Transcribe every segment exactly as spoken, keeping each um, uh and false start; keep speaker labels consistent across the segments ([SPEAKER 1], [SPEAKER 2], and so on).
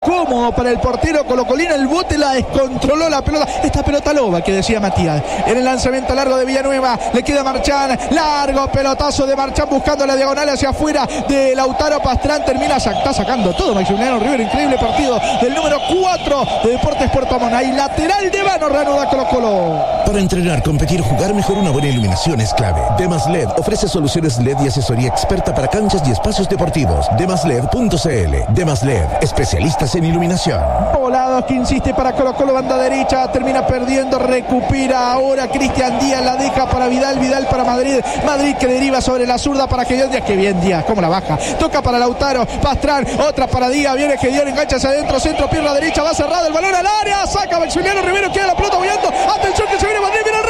[SPEAKER 1] cómodo para el portero colocolino. El bote la descontroló la pelota. Esta pelota loba que decía Matías. En el lanzamiento largo de Villanueva. Le queda Marchán. Largo pelotazo de Marchán buscando la diagonal hacia afuera de Lautaro Pastrán. Termina, está sacando todo Maximiliano Rivero. Increíble partido del número cuatro de Deportes Puerto Montt. Ahí lateral de mano reanuda Colo Colo.
[SPEAKER 2] Para entrenar, competir, jugar mejor, una buena iluminación es clave. Demas L E D ofrece soluciones L E D y asesoría experta para canchas y espacios deportivos. demas led punto c l. Demas L E D, especialistas en iluminación.
[SPEAKER 1] Volados que insiste para Colo Colo, banda derecha, termina perdiendo, recupera ahora Cristian Díaz, la deja para Vidal, Vidal para Madrid, Madrid que deriva sobre la zurda para Gedeón Díaz, que bien Díaz, cómo la baja, toca para Lautaro, Pastrán, otra para Díaz, viene Gedeón, engancha hacia adentro, centro, pierna derecha, va cerrado, el balón al área, saca Maximiliano Rivero, queda la pelota bollando, atención que se viene Madrid, viene el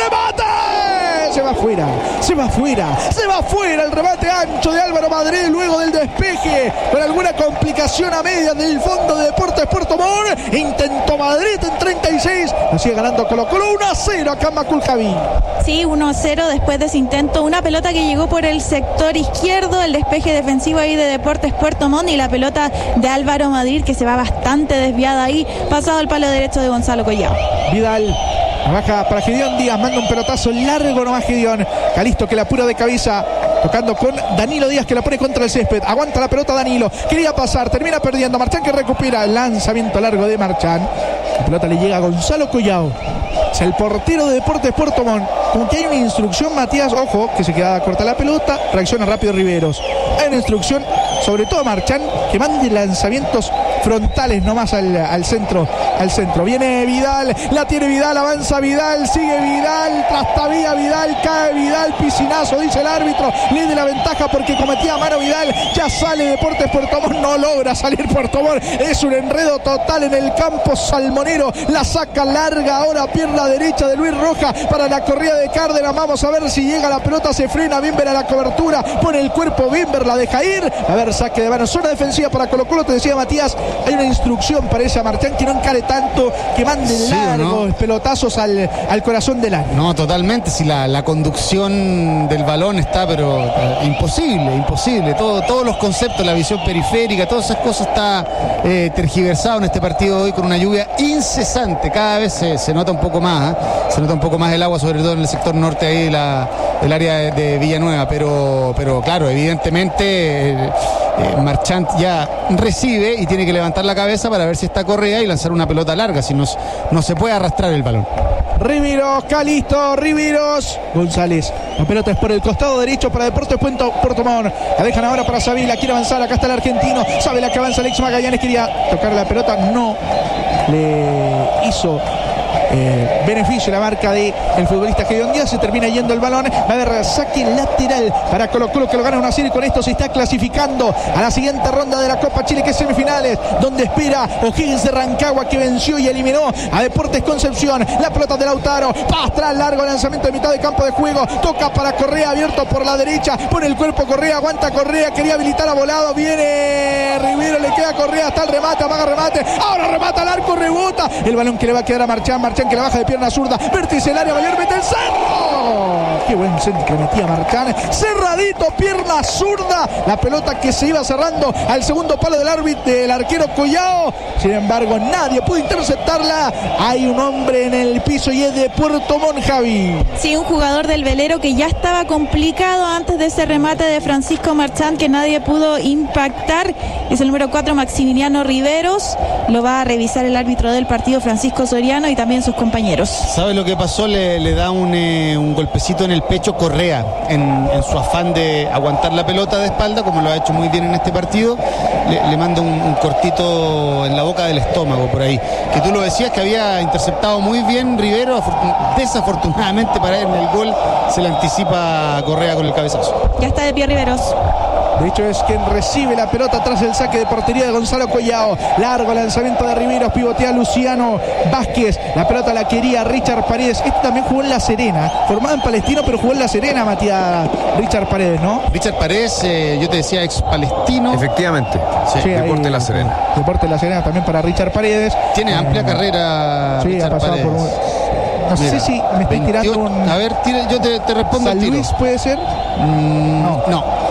[SPEAKER 1] remate, se va afuera, se va afuera, se va afuera, el remate ancho de Álvaro Madrid, luego del despeje, con alguna complicación a medias del fondo de Deportes Puerto Montt, intentó Madrid en treinta y seis, lo sigue ganando Colo Colo uno a cero acá en Macul, Javi.
[SPEAKER 3] Sí, uno a cero después de ese intento, una pelota que llegó por el sector izquierdo, el despeje defensivo ahí de Deportes Puerto Montt y la pelota de Álvaro Madrid que se va bastante desviada ahí, pasado al palo derecho de Gonzalo Collao.
[SPEAKER 1] Vidal baja para Gedeón Díaz, manda un pelotazo largo nomás Gedeón, Calisto que la apura de cabeza, tocando con Danilo Díaz que la pone contra el césped, aguanta la pelota Danilo, quería pasar, termina perdiendo, Marchán que recupera, el lanzamiento largo de Marchán, la pelota le llega a Gonzalo Collao, es el portero de Deportes Puerto Montt, como que hay una instrucción Matías, ojo, que se queda corta la pelota, reacciona rápido Riveros, hay una instrucción, sobre todo a Marchán, que mande lanzamientos frontales nomás al, al centro, al centro, viene Vidal, la tiene Vidal, avanza Vidal, sigue Vidal, trastabilla Vidal, cae Vidal, piscinazo, dice el árbitro, le de la ventaja porque cometía mano Vidal, ya sale Deportes Puerto Montt, no logra salir Puerto Montt, es un enredo total en el campo salmonero, la saca larga ahora, pierna derecha de Luis Roja para la corrida de Cárdenas, vamos a ver si llega la pelota, se frena Bimber a la cobertura, pone el cuerpo Bimber, la deja ir, a ver, saque de mano, zona defensiva para Colo Colo, te decía Matías, hay una instrucción para ese a Marchán que no encare tanto, que mande sí, largos ¿no? pelotazos al, al corazón del área.
[SPEAKER 4] No, totalmente, si la, la conducción del balón está, pero eh, imposible, imposible, Todo, todos los conceptos, la visión periférica, todas esas cosas está eh, tergiversado en este partido de hoy con una lluvia incesante, cada vez se, se nota un poco más, ¿eh? se nota un poco más el agua, sobre todo en el sector norte ahí de la, del área de, de Villanueva, pero, pero claro, evidentemente eh, eh, Marchant ya recibe y tiene que levantar la cabeza para ver si está Correa y lanzar una pelota larga, si no, no se puede arrastrar el balón.
[SPEAKER 1] Riveros, Calisto, Riveros, González, la pelota es por el costado derecho para Deportes Puerto, Puerto Montt, la dejan ahora para Savila, quiere avanzar, acá está el argentino, sabe la que avanza Alex Magallanes, quería tocar la pelota, no le hizo Eh, beneficio la marca de el futbolista Gedeón Díaz, se termina yendo el balón, va a haber saque lateral para Colo Colo que lo gana una serie, con esto se está clasificando a la siguiente ronda de la Copa Chile, que es semifinales, donde espera O'Higgins de Rancagua, que venció y eliminó a Deportes Concepción, la pelota de Lautaro, Pastrán, largo lanzamiento de mitad de campo de juego, toca para Correa, abierto por la derecha, pone el cuerpo Correa, aguanta Correa, quería habilitar a Volado, viene Rivero, le queda Correa, hasta el remate, amaga remate, ahora remata al arco, rebota, el balón que le va a quedar a Marchán, Marchán que la baja de pierna zurda, vértice el área, mayor mete el cerro, qué buen centro que metía Marchán, cerradito, pierna zurda, la pelota que se iba cerrando al segundo palo del árbitro, del arquero Collao, sin embargo nadie pudo interceptarla, hay un hombre en el piso y es de Puerto Montt, Javi.
[SPEAKER 3] Sí, un jugador del velero que ya estaba complicado antes de ese remate de Francisco Marchán que nadie pudo impactar, es el número cuatro Maximiliano Riveros, lo va a revisar el árbitro del partido Francisco Soriano y también sus compañeros.
[SPEAKER 4] ¿Sabe lo que pasó? Le, le da un, eh, un golpecito en el pecho Correa en, en su afán de aguantar la pelota de espalda, como lo ha hecho muy bien en este partido, le, le manda un, un cortito en la boca del estómago por ahí, que tú lo decías que había interceptado muy bien Rivero, desafortunadamente para él en el gol se le anticipa Correa con el cabezazo.
[SPEAKER 3] Ya está de pie Riveros.
[SPEAKER 1] De hecho es quien recibe la pelota tras el saque de portería de Gonzalo Collao. Largo lanzamiento de Riveros, pivotea Luciano Vázquez. La pelota la quería Richard Paredes. Este también jugó en La Serena, formado en Palestino, pero jugó en La Serena, Matías, Richard Paredes, ¿no?
[SPEAKER 4] Richard Paredes, eh, yo te decía ex palestino.
[SPEAKER 5] Efectivamente, sí, sí, Deporte ahí, La Serena.
[SPEAKER 1] Deporte La Serena también para Richard Paredes.
[SPEAKER 4] Tiene amplia eh, carrera.
[SPEAKER 1] Sí,
[SPEAKER 4] Richard
[SPEAKER 1] ha pasado
[SPEAKER 4] Paredes.
[SPEAKER 1] por un... No Mira, sé si me estoy veintiocho, tirando un...
[SPEAKER 4] A ver, tira, yo te, te respondo
[SPEAKER 1] ¿San
[SPEAKER 4] al tiro.
[SPEAKER 1] Luis puede ser?
[SPEAKER 4] Mm, no. no.
[SPEAKER 1] no.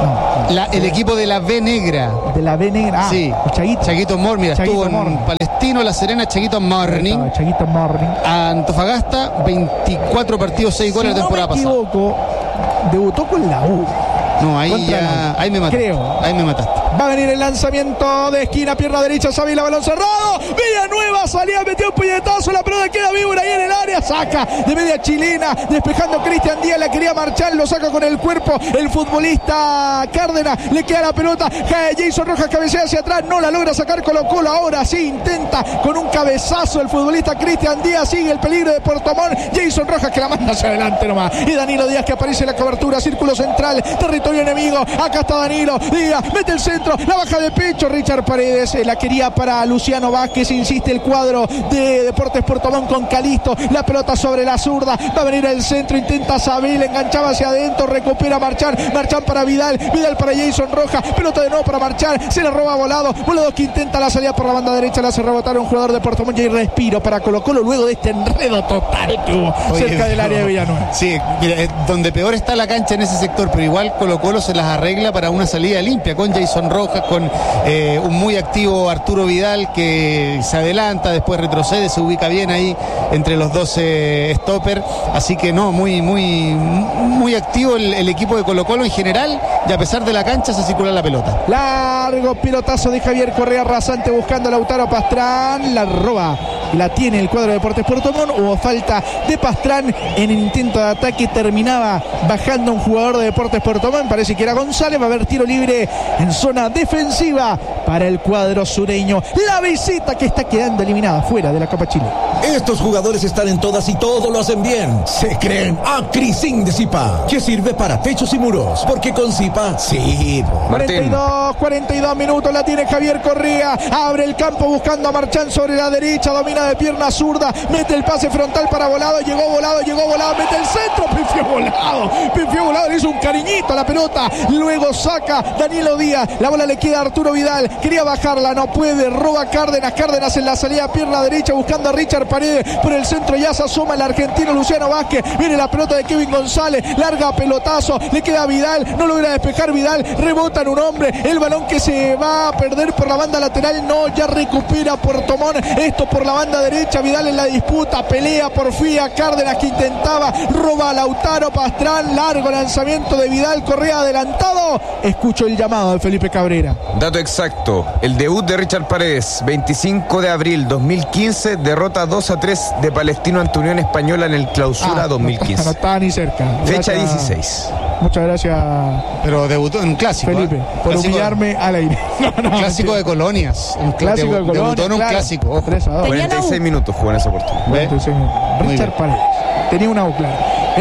[SPEAKER 4] La, el equipo de la B Negra.
[SPEAKER 1] De la B Negra. Ah,
[SPEAKER 4] sí.
[SPEAKER 1] Chaguito.
[SPEAKER 4] Chaguito Morning. Mira,
[SPEAKER 1] Chaguito
[SPEAKER 4] estuvo en
[SPEAKER 1] Morning.
[SPEAKER 4] Palestino, La Serena, Chaguito Morning.
[SPEAKER 1] Estaba Chaguito Morning.
[SPEAKER 4] Antofagasta, veinticuatro partidos, seis goles
[SPEAKER 1] Si
[SPEAKER 4] la temporada
[SPEAKER 1] no me
[SPEAKER 4] pasada.
[SPEAKER 1] equivoco, debutó con la U.
[SPEAKER 4] No, ahí
[SPEAKER 1] Contra
[SPEAKER 4] ya.
[SPEAKER 1] la-
[SPEAKER 4] Ahí me mataste.
[SPEAKER 1] creo.
[SPEAKER 4] Ahí me mataste.
[SPEAKER 1] Va a venir el lanzamiento de esquina, pierna derecha, Savila, balón cerrado. Villanueva salía, metió un puñetazo, la pelota queda víbora ahí en el área, saca de media chilena, despejando Cristian Díaz, la quería marchar, lo saca con el cuerpo el futbolista Cárdenas, le queda la pelota, cae Jason Rojas, cabecea hacia atrás, no la logra sacar Colo Colo, ahora sí intenta con un cabezazo el futbolista Cristian Díaz, sigue el peligro de Puerto Montt, Jason Rojas que la manda hacia adelante nomás, y Danilo Díaz que aparece en la cobertura, círculo central, territorio enemigo, acá está Danilo Díaz, mete el centro, la baja de pecho, Richard Paredes, eh, la quería para Luciano Vázquez, insiste el cuadro de Deportes Puerto Montt con Calisto, la pelota sobre la zurda, va a venir el centro, intenta Sabel, enganchaba hacia adentro, recupera Marchán, Marchán para Vidal, Vidal para Jason Rojas, pelota de nuevo para Marchán, se la roba Volado, Volado que intenta la salida por la banda derecha, la hace rebotar a un jugador de Puerto Montt y respiro para Colo Colo luego de este enredo total que hubo
[SPEAKER 4] Oye,
[SPEAKER 1] cerca del área de Villanueva.
[SPEAKER 4] Sí, mira, eh, donde peor está la cancha en ese sector, pero igual Colo Colo se las arregla para una salida limpia con Jason Rojas, con eh, un muy activo Arturo Vidal que se adelanta, después retrocede, se ubica bien ahí entre los dos eh, stopper, así que no, muy muy muy activo el, el equipo de Colo Colo en general, y a pesar de la cancha se circula la pelota.
[SPEAKER 1] Largo pelotazo de Javier Correa rasante buscando a Lautaro Pastrán, la roba, la tiene el cuadro de Deportes Puerto Montt, hubo falta de Pastrán en el intento de ataque, terminaba bajando un jugador de Deportes Puerto Montt, parece que era González, va a haber tiro libre en zona defensiva para el cuadro sureño, la visita que está quedando eliminada fuera de la Copa Chile.
[SPEAKER 2] Estos jugadores están en todas y todo lo hacen bien. Se creen Acrisin de Zipa, que sirve para techos y muros, porque con Zipa sí.
[SPEAKER 1] cuarenta y dos, cuarenta y dos minutos la tiene Javier Correa, abre el campo buscando a Marchán sobre la derecha, domina de pierna zurda, mete el pase frontal para Volado, llegó Volado, llegó Volado, mete el centro, pifió Volado, pifió Volado, le hizo un cariñito a la pelota, luego saca Danilo Díaz, la bola le queda a Arturo Vidal, quería bajarla, no puede, roba Cárdenas, Cárdenas en la salida pierna derecha buscando a Richard Paredes, por el centro ya se asoma el argentino Luciano Vázquez, viene la pelota de Kevin González, larga pelotazo, le queda a Vidal, no logra despejar Vidal, rebota en un hombre, el balón que se va a perder por la banda lateral, no, ya recupera Puerto Montt, esto por la banda derecha, Vidal en la disputa, pelea por Fía, Cárdenas que intentaba, roba a Lautaro Pastrán, largo lanzamiento de Vidal, Correa adelantado, escucho el llamado de Felipe Cabrera.
[SPEAKER 5] Dato exacto, el debut de Richard Paredes, veinticinco de abril dos mil quince, derrota dos a tres de Palestino ante Unión Española en el Clausura
[SPEAKER 1] Ah,
[SPEAKER 5] dos mil quince.
[SPEAKER 1] No, no estaba ni cerca.
[SPEAKER 5] Fecha
[SPEAKER 1] Gracias.
[SPEAKER 5] dieciséis.
[SPEAKER 1] Muchas gracias,
[SPEAKER 4] Pero debutó en un clásico.
[SPEAKER 1] Felipe,
[SPEAKER 4] ¿eh?
[SPEAKER 1] por
[SPEAKER 4] Clásico-
[SPEAKER 1] humillarme al aire. No, no,
[SPEAKER 4] Clásico
[SPEAKER 1] mentira.
[SPEAKER 4] de colonias. Un
[SPEAKER 1] Clásico de
[SPEAKER 4] debu-
[SPEAKER 1] Colonia,
[SPEAKER 4] Debutó en un
[SPEAKER 1] claro.
[SPEAKER 4] clásico. Ojo.
[SPEAKER 1] tres a dos.
[SPEAKER 3] Tenía
[SPEAKER 5] cuarenta y seis minutos jugó en esa oportunidad.
[SPEAKER 4] ¿Ve?
[SPEAKER 1] Muy Richard
[SPEAKER 4] bien.
[SPEAKER 1] Paredes tenía una U clara.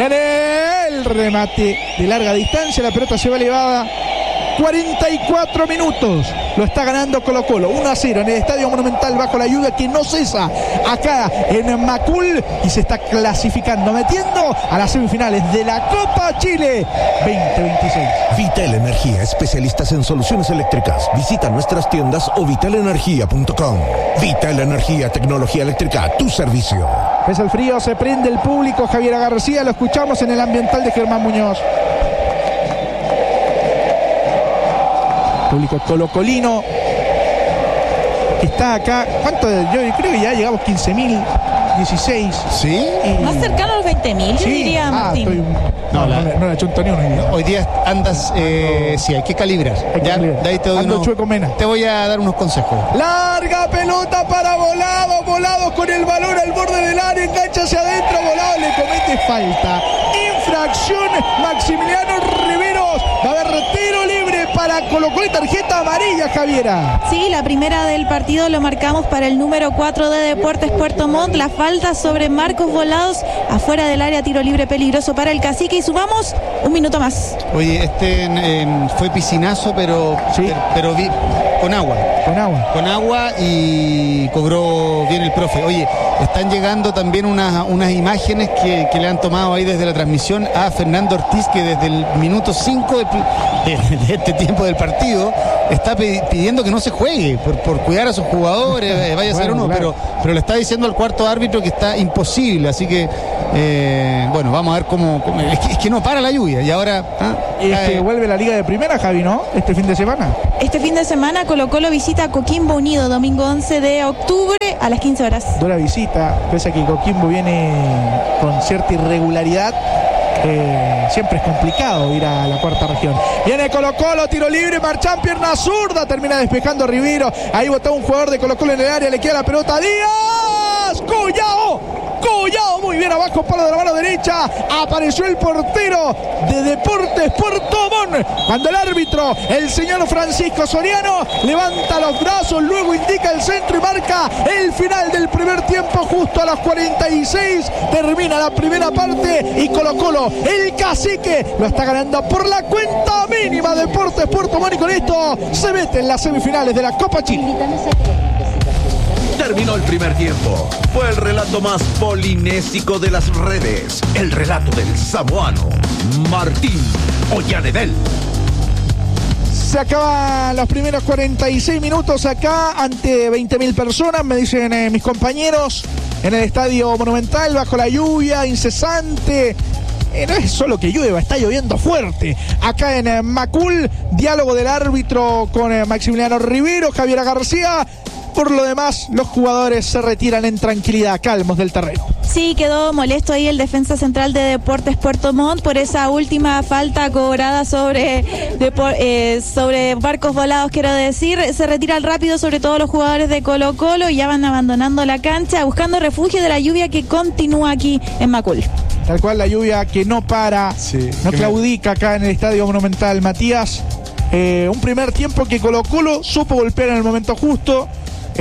[SPEAKER 1] Viene el remate de larga distancia, la pelota se va elevada. cuarenta y cuatro minutos. Lo está ganando Colo Colo. uno a cero en el Estadio Monumental bajo la lluvia que no cesa acá en Macul y se está clasificando, metiendo a las semifinales de la Copa Chile veinte veintiséis.
[SPEAKER 2] Vital Energía, especialistas en soluciones eléctricas. Visita nuestras tiendas o vital energía punto com. Vital Energía, tecnología eléctrica a tu servicio.
[SPEAKER 1] Es el frío, se prende el público. Javier García, lo escuchamos en el ambiental de Germán Muñoz. Público colocolino que está acá. ¿Cuánto? Yo creo que ya llegamos quince mil, dieciséis.
[SPEAKER 4] ¿Sí?
[SPEAKER 1] Y-
[SPEAKER 3] Más cercano a los veinte mil, yo
[SPEAKER 1] Sí.
[SPEAKER 3] diría,
[SPEAKER 1] Ah,
[SPEAKER 3] Martín.
[SPEAKER 1] estoy-
[SPEAKER 4] No,
[SPEAKER 1] No,
[SPEAKER 4] la-
[SPEAKER 1] no, le- no le he hecho un toneo, no he ido.
[SPEAKER 4] Hoy día andas, eh, sí, hay que calibrar.
[SPEAKER 1] Hay que
[SPEAKER 4] Ya,
[SPEAKER 1] calibrar.
[SPEAKER 4] de ahí te doy
[SPEAKER 1] Ando
[SPEAKER 4] unos-
[SPEAKER 1] chueco, Mena.
[SPEAKER 4] Te voy a dar unos consejos.
[SPEAKER 1] Larga pelota para Volado, Volado con el balón al borde del área, engancha hacia adentro, Volado le comete falta. Infracción, Maximiliano Riveros, va a haber tiro libre para Colo Colo y tarjeta amarilla, Javiera.
[SPEAKER 3] Sí, la primera del partido lo marcamos para el número cuatro de Deportes Puerto Montt. La falta sobre Marcos Volados, afuera del área, tiro libre peligroso para el Cacique. Y sumamos un minuto más.
[SPEAKER 4] Oye, este eh, fue piscinazo, pero,
[SPEAKER 1] Sí.
[SPEAKER 4] pero, pero vi- con agua.
[SPEAKER 1] Con agua.
[SPEAKER 4] Con agua y cobró bien el profe. Oye, están llegando también unas, unas imágenes que, que le han tomado ahí desde la transmisión a Fernando Ortiz, que desde el minuto cinco de, de, de este tiempo del partido está pidiendo que no se juegue por, por cuidar a sus jugadores, eh, vaya a ser
[SPEAKER 1] bueno,
[SPEAKER 4] uno,
[SPEAKER 1] claro.
[SPEAKER 4] pero, pero le está diciendo al cuarto árbitro que está imposible, así que eh, bueno, vamos a ver cómo, cómo es, que, es que no para la lluvia y ahora ah,
[SPEAKER 1] Y es
[SPEAKER 4] cae-
[SPEAKER 1] que vuelve la Liga de Primera, Javi, ¿no? Este fin de semana.
[SPEAKER 3] Este fin de semana Colo-Colo visita a Coquimbo Unido, domingo once de octubre a las quince horas.
[SPEAKER 1] Dura visita, pese a que Coquimbo viene con cierta irregularidad. Eh, siempre es complicado ir a la cuarta región. Viene Colo-Colo, tiro libre, Marchán, pierna zurda, termina despejando Rivero. Ahí botó un jugador de Colo-Colo en el área, le queda la pelota a Díaz. Collao, Collao, muy bien abajo, palo de la mano derecha. Apareció el portero de Deportes Puerto Montt. Cuando el árbitro, el señor Francisco Soriano, levanta los brazos, luego indica el centro y marca el final del primer tiempo justo a las cuarenta y seis. Termina la primera parte y Colo-Colo, el cacique, lo está ganando por la cuenta mínima. Deportes Puerto Montt, y con esto se mete en las semifinales de la Copa Chile.
[SPEAKER 2] Terminó el primer tiempo. Fue el relato más polinésico de las redes. El relato del samoano Martín Ollanedel.
[SPEAKER 1] Se acaban los primeros cuarenta y seis minutos acá ante veinte mil personas, me dicen eh, mis compañeros, en el Estadio Monumental, bajo la lluvia incesante. Eh, no es solo que llueva, está lloviendo fuerte. Acá en eh, Macul, diálogo del árbitro con eh, Maximiliano Rivero, Javier García. Por lo demás, los jugadores se retiran en tranquilidad, calmos del terreno.
[SPEAKER 3] Sí, quedó molesto ahí el defensa central de Deportes Puerto Montt por esa última falta cobrada sobre, Depor- eh, sobre Barcos Volados, quiero decir. Se retiran rápido, sobre todo los jugadores de Colo-Colo, y ya van abandonando la cancha, buscando refugio de la lluvia que continúa aquí en Macul.
[SPEAKER 1] Tal cual, la lluvia que no para,
[SPEAKER 4] Sí,
[SPEAKER 1] no
[SPEAKER 4] que
[SPEAKER 1] claudica acá en el Estadio Monumental. Matías, eh, un primer tiempo que Colo-Colo supo golpear en el momento justo.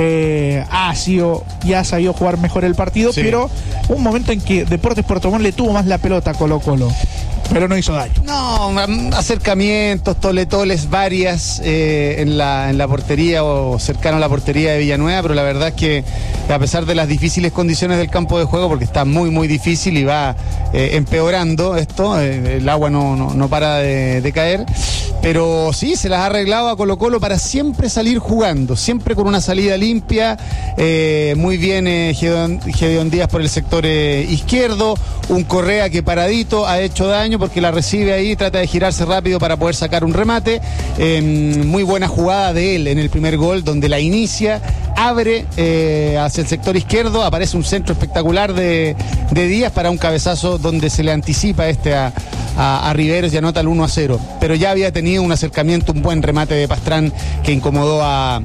[SPEAKER 1] Eh, ha sido y ha sabido jugar mejor el partido,
[SPEAKER 4] Sí.
[SPEAKER 1] pero un momento en que Deportes Puerto Montt le tuvo más la pelota a Colo-Colo, pero no hizo daño.
[SPEAKER 4] No, mm, acercamientos, toletoles varias eh, en, la, en la portería o cercano a la portería de Villanueva, pero la verdad es que a pesar de las difíciles condiciones del campo de juego, porque está muy muy difícil y va eh, empeorando esto, eh, el agua no, no, no para de, de caer, pero sí, se las ha arreglado a Colo-Colo para siempre salir jugando, siempre con una salida limpia, eh, muy bien eh, Gedeón, Gedeón Díaz por el sector eh, izquierdo, un Correa que paradito ha hecho daño porque la recibe ahí, trata de girarse rápido para poder sacar un remate, eh, muy buena jugada de él en el primer gol, donde la inicia, abre eh, hacia el sector izquierdo, aparece un centro espectacular de, de Díaz para un cabezazo donde se le anticipa este a, a, a Riveros y anota el uno a cero, pero ya había tenido un acercamiento, un buen remate de Pastrán que incomodó a...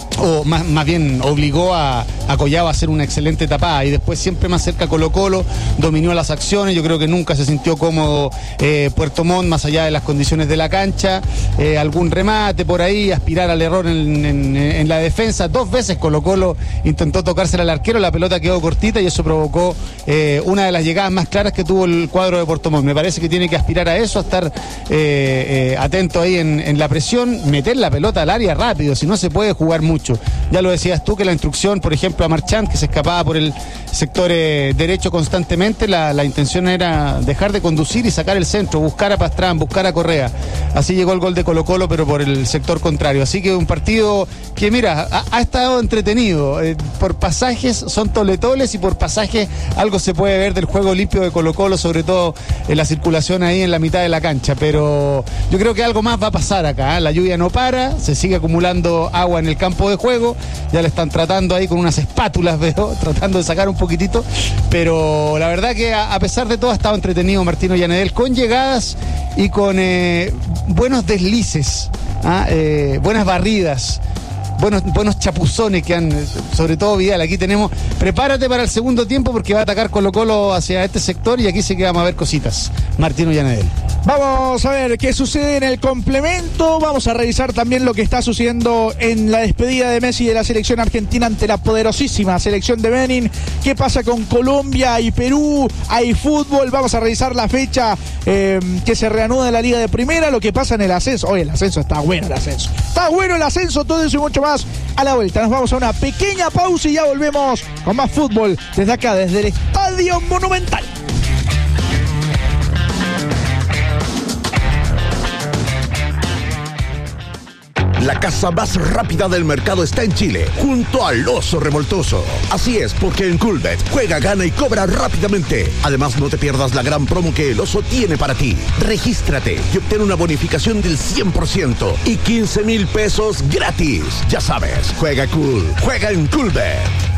[SPEAKER 4] o más, más bien obligó a, a Collao a hacer una excelente tapada, y después siempre más cerca Colo-Colo, dominó las acciones. Yo creo que nunca se sintió cómodo eh, Puerto Montt, más allá de las condiciones de la cancha, eh, algún remate por ahí, aspirar al error en, en, en la defensa. Dos veces Colo-Colo intentó tocársela al arquero, la pelota quedó cortita y eso provocó eh, una de las llegadas más claras que tuvo el cuadro de Puerto Montt. Me parece que tiene que aspirar a eso, a estar eh, eh, atento ahí en, en la presión, meter la pelota al área rápido, si no se puede jugar mucho. Ya lo decías tú, que la instrucción, por ejemplo, a Marchand, que se escapaba por el sector eh, derecho constantemente, la, la intención era dejar de conducir y sacar el centro, buscar a Pastrán, buscar a Correa. Así llegó el gol de Colo-Colo, pero por el sector contrario. Así que un partido que, mira, ha, ha estado entretenido. Eh, por pasajes son toletoles y por pasajes algo se puede ver del juego limpio de Colo-Colo, sobre todo en la circulación ahí en la mitad de la cancha. Pero yo creo que algo más va a pasar acá, ¿eh? La lluvia no para, se sigue acumulando agua en el campo de juego, ya le están tratando ahí con unas espátulas, veo, tratando de sacar un poquitito, pero la verdad que a, a pesar de todo ha estado entretenido Martín Ollanedel, con llegadas y con eh, buenos deslices, ¿ah? eh, buenas barridas, buenos, buenos chapuzones que han, sobre todo Vidal. Aquí tenemos, prepárate para el segundo tiempo porque va a atacar Colo-Colo hacia este sector y aquí sí que vamos a ver cositas. Martín Ollanedel.
[SPEAKER 1] Vamos a ver qué sucede en el complemento. Vamos a revisar también lo que está sucediendo en la despedida de Messi de la selección argentina ante la poderosísima selección de Benin. ¿Qué pasa con Colombia y Perú? Hay fútbol. Vamos a revisar la fecha eh, que se reanuda en la Liga de Primera. Lo que pasa en el ascenso. Oye, el ascenso está bueno, el ascenso. Está bueno el ascenso, todo eso y mucho más a la vuelta. Nos vamos a una pequeña pausa y ya volvemos con más fútbol desde acá, desde el Estadio Monumental.
[SPEAKER 2] La casa más rápida del mercado está en Chile, junto al Oso Revoltoso. Así es, porque en Coolbet juega, gana y cobra rápidamente. Además, no te pierdas la gran promo que el Oso tiene para ti. Regístrate y obtén una bonificación del cien por ciento y quince mil pesos gratis. Ya sabes, juega cool, juega en Coolbet.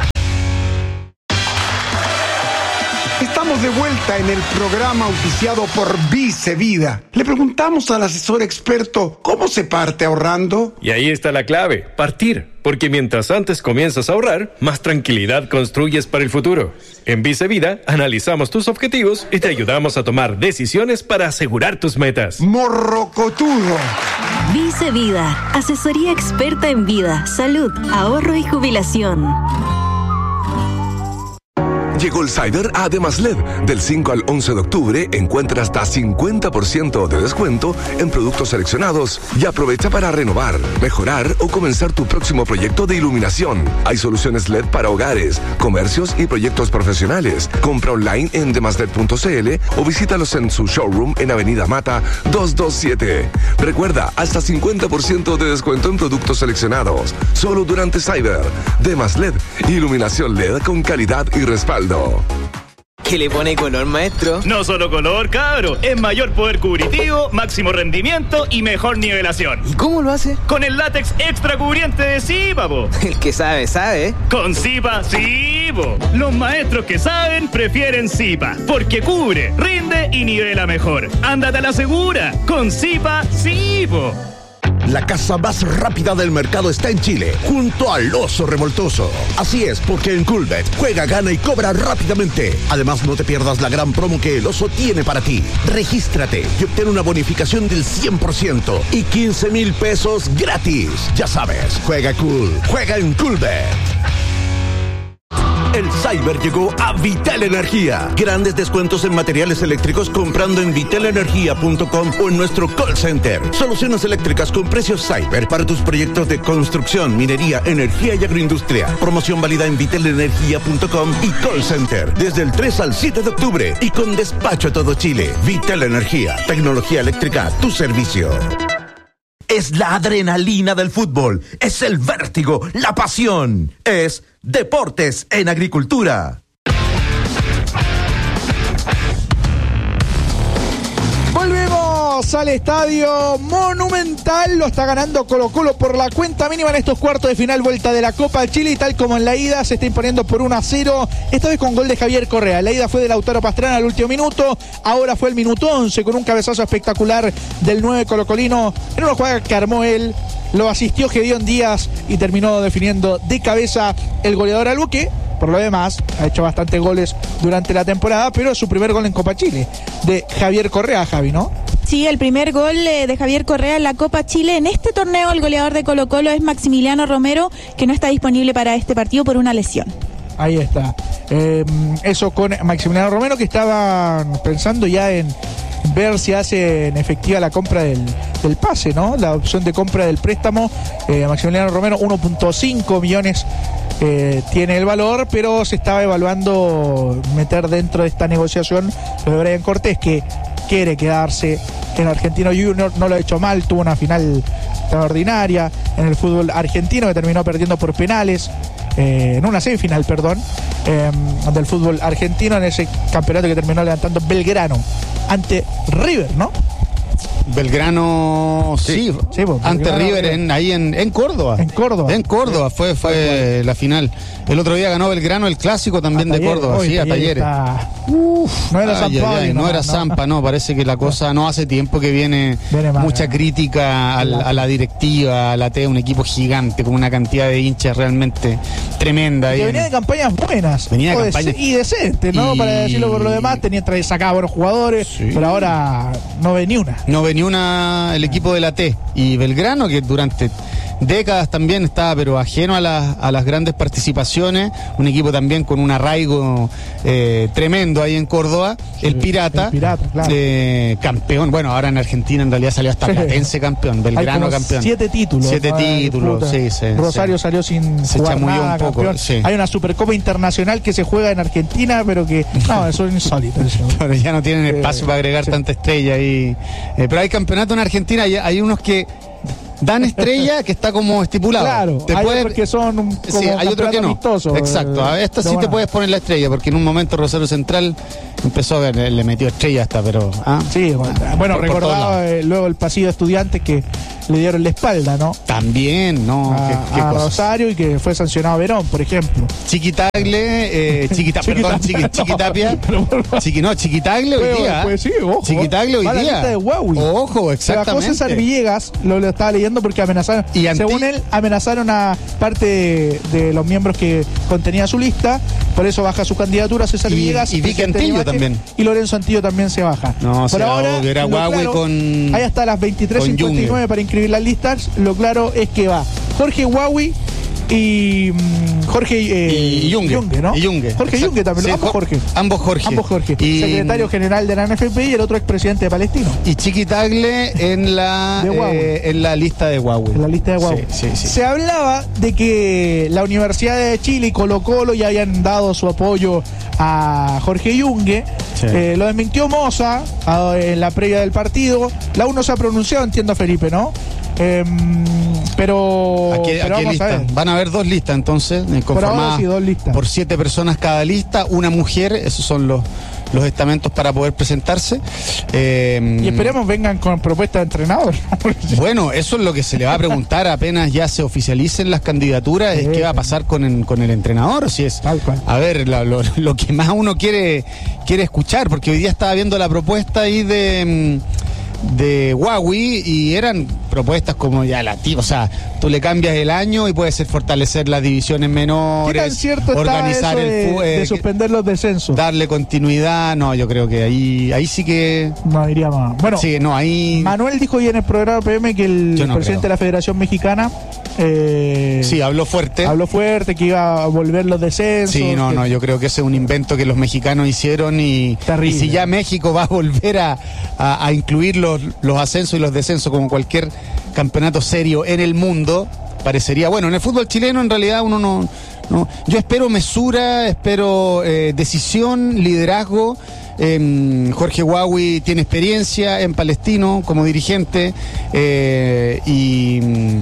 [SPEAKER 6] Estamos de vuelta en el programa auspiciado por Vice Vida. Le preguntamos al asesor experto cómo se parte ahorrando.
[SPEAKER 7] Y ahí está la clave, partir. Porque mientras antes comienzas a ahorrar, más tranquilidad construyes para el futuro. En Vice Vida analizamos tus objetivos y te ayudamos a tomar decisiones para asegurar tus metas.
[SPEAKER 6] Morrocotudo.
[SPEAKER 8] Vice Vida, asesoría experta en vida, salud, ahorro y jubilación.
[SPEAKER 9] Llegó el Cyber a Demaslet. Del cinco al once de octubre encuentra hasta cincuenta por ciento de descuento en productos seleccionados y aprovecha para renovar, mejorar o comenzar tu próximo proyecto de iluminación. Hay soluciones L E D para hogares, comercios y proyectos profesionales. Compra online en demaslet punto c l o visítalos en su showroom en Avenida Mata doscientos veintisiete. Recuerda, hasta cincuenta por ciento de descuento en productos seleccionados. Solo durante Cyber. Demaslet, iluminación L E D con calidad y respaldo.
[SPEAKER 10] ¿Qué le pone color, maestro?
[SPEAKER 11] No solo color, cabro. Es mayor poder cubritivo, máximo rendimiento y mejor nivelación.
[SPEAKER 10] ¿Y cómo lo hace?
[SPEAKER 11] Con el látex extra cubriente de Zipa, po.
[SPEAKER 10] El que sabe, sabe.
[SPEAKER 11] Con Zipa, sí, po. Los maestros que saben prefieren Zipa, porque cubre, rinde y nivela mejor. Ándate a la segura. Con Zipa, sí, po.
[SPEAKER 2] La casa más rápida del mercado está en Chile, junto al Oso Revoltoso. Así es, porque en Coolbet juega, gana y cobra rápidamente. Además, no te pierdas la gran promo que el Oso tiene para ti. Regístrate y obtén una bonificación del cien por ciento y quince mil pesos gratis. Ya sabes, juega cool, juega en Coolbet. El Cyber llegó a Vital Energía. Grandes descuentos en materiales eléctricos comprando en vital energía punto com o en nuestro call center. Soluciones eléctricas con precios Cyber para tus proyectos de construcción, minería, energía y agroindustria. Promoción válida en vital energía punto com y call center desde el tres al siete de octubre y con despacho a todo Chile. Vital Energía, tecnología eléctrica a tu servicio. Es la adrenalina del fútbol, es el vértigo, la pasión, es Deportes en Agricultura.
[SPEAKER 1] Volvemos al Estadio Monumental. Lo está ganando Colo-Colo por la cuenta mínima en estos cuartos de final, vuelta de la Copa Chile, y tal como en la ida se está imponiendo por uno a cero, esta vez con gol de Javier Correa. La ida fue de Lautaro Pastrana al último minuto, ahora fue el minuto once con un cabezazo espectacular del nueve colocolino en una jugada que armó él. Lo asistió Gedeón Díaz y terminó definiendo de cabeza el goleador, algo que, por lo demás, ha hecho bastantes goles durante la temporada, pero es su primer gol en Copa Chile, de Javier Correa, Javi, ¿no?
[SPEAKER 3] Sí, el primer gol eh, de Javier Correa en la Copa Chile. En este torneo el goleador de Colo-Colo es Maximiliano Romero, que no está disponible para este partido por una lesión.
[SPEAKER 1] Ahí está. Eh, eso con Maximiliano Romero, que estaba pensando ya en ver si hacen efectiva la compra del, del pase, ¿no? La opción de compra del préstamo. Eh, Maximiliano Romero, uno punto cinco millones eh, tiene el valor, pero se estaba evaluando meter dentro de esta negociación lo de Brian Cortés, que quiere quedarse en Argentino Junior. No lo ha hecho mal, tuvo una final extraordinaria en el fútbol argentino, que terminó perdiendo por penales. Eh, en una semifinal, perdón, eh, del fútbol argentino, en ese campeonato que terminó levantando Belgrano ante River, ¿no?
[SPEAKER 4] Belgrano, sí, sí, sí pues, ante Belgrano, River en, ahí en, en Córdoba.
[SPEAKER 1] En Córdoba.
[SPEAKER 4] En Córdoba sí, fue, fue sí. la final. El otro día ganó Belgrano el clásico también a de Talleres, Córdoba, hoy, sí, a Talleres. Está...
[SPEAKER 1] Uf, no era Zampa.
[SPEAKER 4] No, no era no. Zampa, no, parece que la cosa no hace tiempo que viene, viene mal, mucha crítica a la, a la directiva, a la T, un equipo gigante con una cantidad de hinchas realmente tremenda.
[SPEAKER 1] Que venía de campañas buenas.
[SPEAKER 4] Venía de campañas.
[SPEAKER 1] Y decentes, ¿no? Y... Para decirlo por lo demás, tenía sacaba buenos jugadores, sí. pero ahora no ve ni una.
[SPEAKER 4] No ve ni una el equipo de la T. Y Belgrano, que durante décadas también estaba, pero ajeno a, la, a las grandes participaciones, un equipo también con un arraigo eh, tremendo ahí en Córdoba, sí, el Pirata,
[SPEAKER 1] el Pirata claro.
[SPEAKER 4] eh, campeón, bueno, ahora en Argentina en realidad salió hasta Platense campeón, Belgrano campeón.
[SPEAKER 1] Siete títulos.
[SPEAKER 4] Siete ¿no? títulos, sí, sí.
[SPEAKER 1] Rosario sí. salió sin
[SPEAKER 4] se
[SPEAKER 1] jugar
[SPEAKER 4] chamulló
[SPEAKER 1] nada,
[SPEAKER 4] un poco.
[SPEAKER 1] Campeón.
[SPEAKER 4] Sí.
[SPEAKER 1] Hay una Supercopa Internacional que se juega en Argentina, pero que, no, eso es insólito.
[SPEAKER 4] Pero ya no tienen espacio eh, para agregar sí. tanta estrella ahí. Eh, pero hay campeonato en Argentina, hay, hay unos que dan estrella que está como estipulado.
[SPEAKER 1] Claro,
[SPEAKER 4] te
[SPEAKER 1] hay
[SPEAKER 4] puedes...
[SPEAKER 1] otros que son como
[SPEAKER 4] sí, hay otros que no.
[SPEAKER 1] Amistoso,
[SPEAKER 4] exacto, a esta sí bueno. te puedes poner la estrella, porque en un momento Rosario Central empezó a ver, le, le metió estrella hasta, pero... ¿ah?
[SPEAKER 1] Sí, bueno, bueno por, recordaba por eh, luego el pasillo de estudiantes que le dieron la espalda, ¿no?
[SPEAKER 4] También, ¿no?
[SPEAKER 1] A,
[SPEAKER 4] ¿Qué, qué
[SPEAKER 1] a
[SPEAKER 4] cosas?
[SPEAKER 1] Rosario y que fue sancionado Verón, por ejemplo.
[SPEAKER 4] Chiquitagle, eh, chiquita, perdón, chiqui, Chiquitapia. No, chiqui, no, Chiquitagle hoy
[SPEAKER 1] pues,
[SPEAKER 4] día.
[SPEAKER 1] Pues sí, ojo.
[SPEAKER 4] Chiquitagle hoy
[SPEAKER 1] va
[SPEAKER 4] día.
[SPEAKER 1] La lista de Huawei.
[SPEAKER 4] Ojo, exactamente.
[SPEAKER 1] José César Villegas, lo, lo estaba leyendo porque amenazaron, y según él, amenazaron a parte de, de los miembros que contenía su lista, por eso baja su candidatura César
[SPEAKER 4] y,
[SPEAKER 1] Villegas.
[SPEAKER 4] Y Vicky Antillo también.
[SPEAKER 1] Y Lorenzo Antillo también se baja.
[SPEAKER 4] No,
[SPEAKER 1] por ahora,
[SPEAKER 4] era Huawei
[SPEAKER 1] claro,
[SPEAKER 4] con...
[SPEAKER 1] hay hasta las veintitrés cincuenta y nueve para inscribir las listas. Lo claro es que va Jorge Huawei y um, Jorge eh,
[SPEAKER 4] y Yungue,
[SPEAKER 1] Yungue, ¿no?
[SPEAKER 4] Y Yungue.
[SPEAKER 1] Jorge
[SPEAKER 4] Exacto.
[SPEAKER 1] Yungue también,
[SPEAKER 4] sí,
[SPEAKER 1] ambos Jorge.
[SPEAKER 4] Ambos Jorge.
[SPEAKER 1] Ambos Jorge.
[SPEAKER 4] Y,
[SPEAKER 1] secretario general de la N F P y el otro expresidente de Palestino.
[SPEAKER 4] Y Chiquitagle en la eh, en la lista de Huawei.
[SPEAKER 1] En la lista de Huawei.
[SPEAKER 4] Sí, sí, sí.
[SPEAKER 1] Se hablaba de que la Universidad de Chile y Colo Colo ya habían dado su apoyo a Jorge Yungue. Sí. Eh, lo desmintió Moza a, en la previa del partido. La U no se ha pronunciado, entiendo, Felipe, ¿no? Eh, pero,
[SPEAKER 4] aquí,
[SPEAKER 1] pero
[SPEAKER 4] aquí
[SPEAKER 1] vamos
[SPEAKER 4] lista.
[SPEAKER 1] a ver.
[SPEAKER 4] Van a haber dos listas entonces, conformadas
[SPEAKER 1] sí, dos listas.
[SPEAKER 4] por siete personas cada lista, una mujer, esos son los los estamentos para poder presentarse. Eh,
[SPEAKER 1] y esperemos vengan con propuestas de entrenador.
[SPEAKER 4] Bueno, eso es lo que se le va a preguntar apenas ya se oficialicen las candidaturas, sí, es qué va a pasar con el, con el entrenador, si es, a ver, lo, lo, lo que más uno quiere, quiere escuchar, porque hoy día estaba viendo la propuesta ahí de... de Huawei y eran propuestas como ya la tía, o sea, tú le cambias el año y puede ser fortalecer las divisiones menores,
[SPEAKER 1] ¿qué tan cierto
[SPEAKER 4] organizar
[SPEAKER 1] está eso
[SPEAKER 4] el
[SPEAKER 1] de,
[SPEAKER 4] eh,
[SPEAKER 1] de suspender los descensos?
[SPEAKER 4] Darle continuidad, no, yo creo que ahí ahí sí que
[SPEAKER 1] no iría más. Bueno,
[SPEAKER 4] sí, no, ahí
[SPEAKER 1] Manuel dijo hoy en el programa P M que el no presidente creo. de la Federación Mexicana eh,
[SPEAKER 4] sí, habló fuerte.
[SPEAKER 1] Habló fuerte que iba a volver los descensos.
[SPEAKER 4] Sí, no,
[SPEAKER 1] que...
[SPEAKER 4] no, yo creo que ese es un invento que los mexicanos hicieron y, y si ya México va a volver a, a, a incluir los, los ascensos y los descensos como cualquier campeonato serio en el mundo, parecería, bueno, en el fútbol chileno en realidad uno no, no yo espero mesura, espero eh, decisión, liderazgo. Eh, Jorge Huawei tiene experiencia en Palestino como dirigente eh, y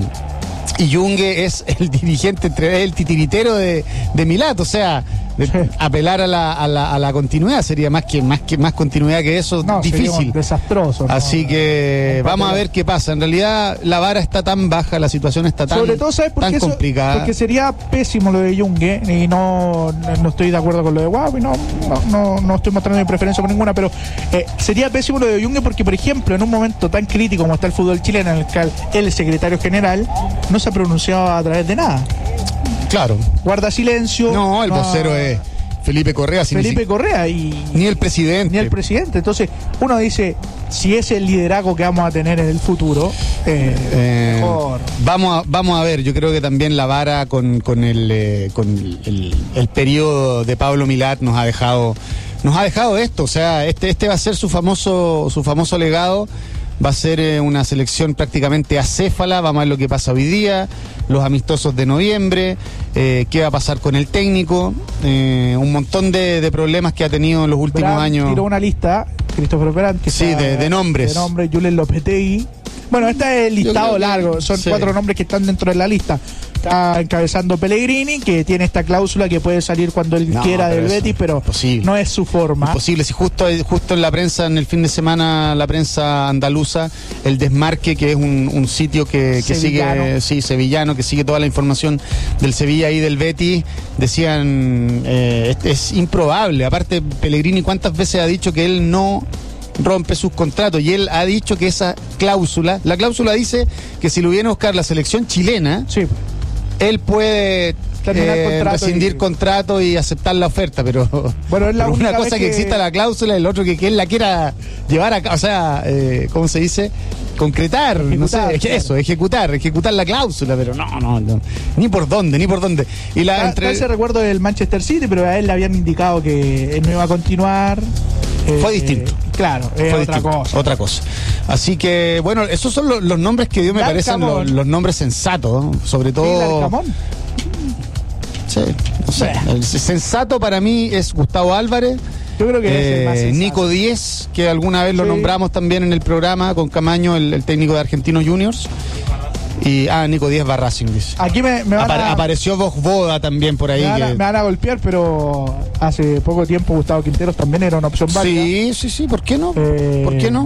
[SPEAKER 4] y Yungue es el dirigente, el titiritero de, de Milat, o sea, de apelar a la, a, la, a la continuidad sería más que más que más continuidad que eso, no, difícil.
[SPEAKER 1] Desastroso. ¿no?
[SPEAKER 4] Así que
[SPEAKER 1] no,
[SPEAKER 4] vamos a ver qué pasa. En realidad la vara está tan baja, la situación está tan,
[SPEAKER 1] Sobre todo, ¿sabes por
[SPEAKER 4] tan
[SPEAKER 1] qué eso,
[SPEAKER 4] complicada.
[SPEAKER 1] Porque sería pésimo lo de Yungue y no, no estoy de acuerdo con lo de Huawei, no, no, no, no estoy mostrando mi preferencia por ninguna, pero eh, sería pésimo lo de Yungue porque, por ejemplo, en un momento tan crítico como está el fútbol chileno, en el que el secretario general no se ha pronunciado a través de nada.
[SPEAKER 4] Claro.
[SPEAKER 1] Guarda silencio.
[SPEAKER 4] No, el vocero no, es Felipe Correa.
[SPEAKER 1] Felipe ni, Correa y...
[SPEAKER 4] Ni el presidente.
[SPEAKER 1] Ni el presidente. Entonces, uno dice, si es el liderazgo que vamos a tener en el futuro, eh,
[SPEAKER 4] eh,
[SPEAKER 1] mejor.
[SPEAKER 4] Vamos a, vamos a ver, yo creo que también la vara con, con, el, eh, con el, el, el periodo de Pablo Milat nos ha dejado, nos ha dejado esto. O sea, este, este va a ser su famoso, su famoso legado. Va a ser eh, una selección prácticamente acéfala, vamos a ver lo que pasa hoy día, los amistosos de noviembre, eh, qué va a pasar con el técnico, eh, un montón de, de problemas que ha tenido en los últimos
[SPEAKER 1] Brandt
[SPEAKER 4] años.
[SPEAKER 1] Tiró una lista, Christopher Brandt, que
[SPEAKER 4] sí,
[SPEAKER 1] está,
[SPEAKER 4] de, de nombres.
[SPEAKER 1] De nombres, Julen Lopetegui. Bueno, este es el listado
[SPEAKER 4] que,
[SPEAKER 1] largo, son
[SPEAKER 4] sí.
[SPEAKER 1] cuatro nombres que están dentro de la lista. está encabezando Pellegrini, que tiene esta cláusula que puede salir cuando él
[SPEAKER 4] No,
[SPEAKER 1] quiera
[SPEAKER 4] pero
[SPEAKER 1] del
[SPEAKER 4] eso,
[SPEAKER 1] Betis, pero
[SPEAKER 4] imposible.
[SPEAKER 1] no es su forma.
[SPEAKER 4] Imposible, si justo, justo en la prensa, en el fin de semana, la prensa andaluza, el Desmarque, que es un, un sitio que, que sigue, sí, sevillano, que sigue toda la información del Sevilla y del Betis, decían, eh, es, es improbable. Aparte, Pellegrini, ¿cuántas veces ha dicho que él no rompe sus contratos? Y él ha dicho que esa cláusula, la cláusula dice que si lo viene a buscar la selección chilena,
[SPEAKER 1] sí,
[SPEAKER 4] él puede
[SPEAKER 1] terminar
[SPEAKER 4] eh,
[SPEAKER 1] contrato
[SPEAKER 4] rescindir
[SPEAKER 1] y...
[SPEAKER 4] contrato y aceptar la oferta, pero,
[SPEAKER 1] bueno, es la
[SPEAKER 4] pero una
[SPEAKER 1] única
[SPEAKER 4] cosa
[SPEAKER 1] vez
[SPEAKER 4] que...
[SPEAKER 1] que
[SPEAKER 4] exista la cláusula y el otro que, que él la quiera llevar a cabo, o sea, eh, ¿cómo se dice? Concretar, ejecutar, no sé, es que eso, ejecutar, ejecutar la cláusula, pero no, no, no, ni por dónde, ni por dónde. Y la
[SPEAKER 1] Está,
[SPEAKER 4] entre...
[SPEAKER 1] está ese recuerdo del Manchester City, pero a él le habían indicado que él no iba a continuar.
[SPEAKER 4] Fue
[SPEAKER 1] eh,
[SPEAKER 4] distinto.
[SPEAKER 1] Claro, es
[SPEAKER 4] Fue
[SPEAKER 1] otra
[SPEAKER 4] distinto,
[SPEAKER 1] cosa.
[SPEAKER 4] Otra cosa. Así que, bueno, esos son los, los nombres que dio, me
[SPEAKER 1] Dar
[SPEAKER 4] parecen
[SPEAKER 1] Camón.
[SPEAKER 4] los, los nombres sensatos, ¿no? Sobre
[SPEAKER 1] ¿Sí,
[SPEAKER 4] todo...
[SPEAKER 1] Larcamón?
[SPEAKER 4] Sí, no sé. El sensato para mí es Gustavo Álvarez.
[SPEAKER 1] Yo creo que
[SPEAKER 4] eh,
[SPEAKER 1] es el más sensato.
[SPEAKER 4] Nico Díez, que alguna vez lo
[SPEAKER 1] Sí.
[SPEAKER 4] nombramos también en el programa con Camaño, el, el técnico de Argentinos Juniors. Y, ah, Nico Díez va a Racing, dice.
[SPEAKER 1] Aquí me, me van
[SPEAKER 4] Apare-
[SPEAKER 1] a...
[SPEAKER 4] Apareció Boda también por ahí.
[SPEAKER 1] Me van, a,
[SPEAKER 4] que-
[SPEAKER 1] me van a golpear, pero hace poco tiempo Gustavo Quinteros también era una opción válida.
[SPEAKER 4] Sí, sí, sí, ¿por qué no?
[SPEAKER 1] Eh,
[SPEAKER 4] ¿Por qué no?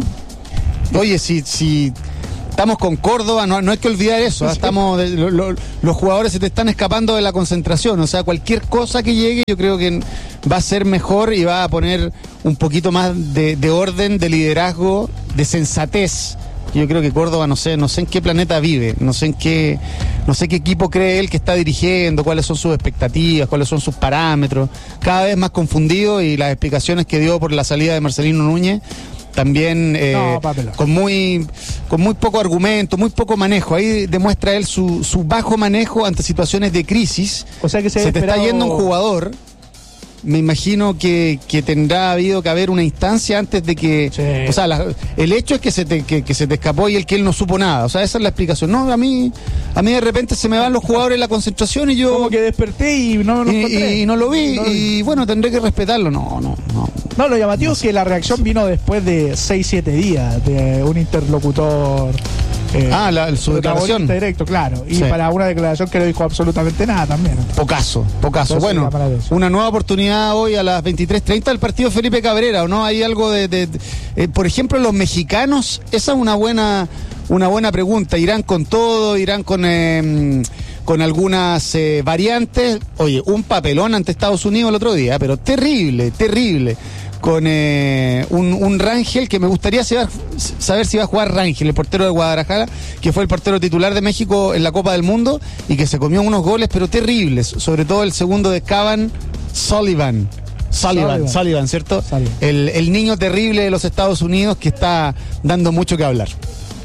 [SPEAKER 4] Oye, si, si estamos con Córdoba, no, no hay que olvidar eso. ¿eh? Estamos de- lo- lo- los jugadores se te están escapando de la concentración. O sea, cualquier cosa que llegue, yo creo que va a ser mejor y va a poner un poquito más de, de orden, de liderazgo, de sensatez. Yo creo que Córdoba, no sé, no sé en qué planeta vive, no sé en qué, no sé qué equipo cree él que está dirigiendo, cuáles son sus expectativas, cuáles son sus parámetros. Cada vez más confundido, y las explicaciones que dio por la salida de Marcelino Núñez también eh,
[SPEAKER 1] No, papelón.
[SPEAKER 4] con muy con muy poco argumento, muy poco manejo. Ahí demuestra él su, su bajo manejo ante situaciones de crisis.
[SPEAKER 1] O sea que se,
[SPEAKER 4] Se
[SPEAKER 1] había
[SPEAKER 4] te está
[SPEAKER 1] esperado-
[SPEAKER 4] yendo un jugador. Me imagino que, que tendrá habido que haber una instancia antes de que...
[SPEAKER 1] Sí.
[SPEAKER 4] O sea, la- el hecho es que se, te, que, que se te escapó y el que él no supo nada. O sea, esa es la explicación. No, a mí a mí de repente se me van los jugadores en la concentración y yo...
[SPEAKER 1] Como que desperté y no lo
[SPEAKER 4] y,
[SPEAKER 1] encontré.
[SPEAKER 4] y no lo vi.
[SPEAKER 1] No lo vi.
[SPEAKER 4] Y bueno, tendré que respetarlo. No, no, no.
[SPEAKER 1] No, lo llamativo es que la reacción vino después de seis siete días de un interlocutor. eh,
[SPEAKER 4] Ah, la- su
[SPEAKER 1] protagonista
[SPEAKER 4] declaración.
[SPEAKER 1] directo, claro. Y
[SPEAKER 4] Sí.
[SPEAKER 1] para una declaración que no dijo absolutamente nada también.
[SPEAKER 4] Pocaso, pocaso.
[SPEAKER 1] Entonces,
[SPEAKER 4] Bueno,
[SPEAKER 1] llama la atención.
[SPEAKER 4] una nueva oportunidad hoy a las veintitrés treinta del partido Felipe Cabrera, ¿o no? Hay algo de... de- de- eh, por ejemplo, los mexicanos, esa es una buena, una buena pregunta. ¿Irán con todo? ¿Irán con... eh, con algunas eh, variantes? Oye, un papelón ante Estados Unidos el otro día, pero terrible, terrible. Con eh, un, un Rangel que me gustaría saber, saber si va a jugar Rangel, el portero de Guadalajara, que fue el portero titular de México en la Copa del Mundo y que se comió unos goles, pero terribles. Sobre todo el segundo de Cavan, Sullivan. Sullivan,
[SPEAKER 1] Sullivan.
[SPEAKER 4] Sullivan, ¿cierto?
[SPEAKER 1] Sullivan.
[SPEAKER 4] El, el niño terrible de los Estados Unidos que está dando mucho que hablar.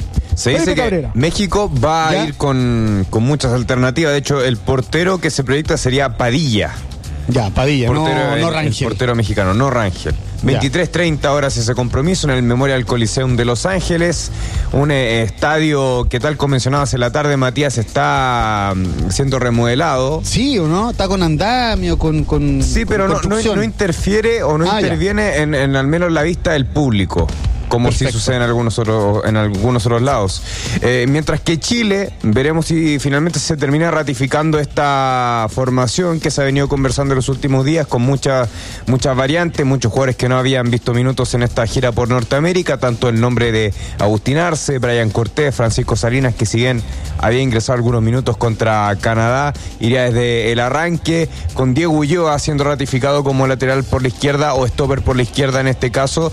[SPEAKER 5] Se
[SPEAKER 1] Felipe
[SPEAKER 5] dice que
[SPEAKER 1] Cabrera.
[SPEAKER 5] México va
[SPEAKER 4] ¿Ya?
[SPEAKER 5] a ir con, con muchas alternativas. De hecho, el portero que se proyecta sería Padilla.
[SPEAKER 4] Ya, Padilla, no,
[SPEAKER 5] Portero, el-
[SPEAKER 4] no
[SPEAKER 5] el
[SPEAKER 4] Rangel.
[SPEAKER 5] portero mexicano, no Rangel. veintitrés treinta horas ese compromiso en el Memorial Coliseum de Los Ángeles, un eh, estadio que, tal como mencionabas en la tarde, Matías, está mm, siendo remodelado.
[SPEAKER 4] Sí, ¿o no? Está con andamio, con... con
[SPEAKER 5] Sí, pero
[SPEAKER 4] con
[SPEAKER 5] no, no,
[SPEAKER 4] construcción.
[SPEAKER 5] no interfiere o no
[SPEAKER 4] Ah, ya.
[SPEAKER 5] interviene en, en al menos la vista del público, como sí
[SPEAKER 4] Perfecto.
[SPEAKER 5] sucede en algunos otros, en algunos otros lados. Eh, mientras que Chile, veremos si finalmente se termina ratificando esta formación que se ha venido conversando en los últimos días, con muchas muchas variantes, muchos jugadores que no habían visto minutos en esta gira por Norteamérica, tanto el nombre de Agustín Arce, Brian Cortés, Francisco Salinas, que si bien había ingresado algunos minutos contra Canadá, iría desde el arranque, con Diego Ulloa siendo ratificado como lateral por la izquierda o stopper por la izquierda en este caso.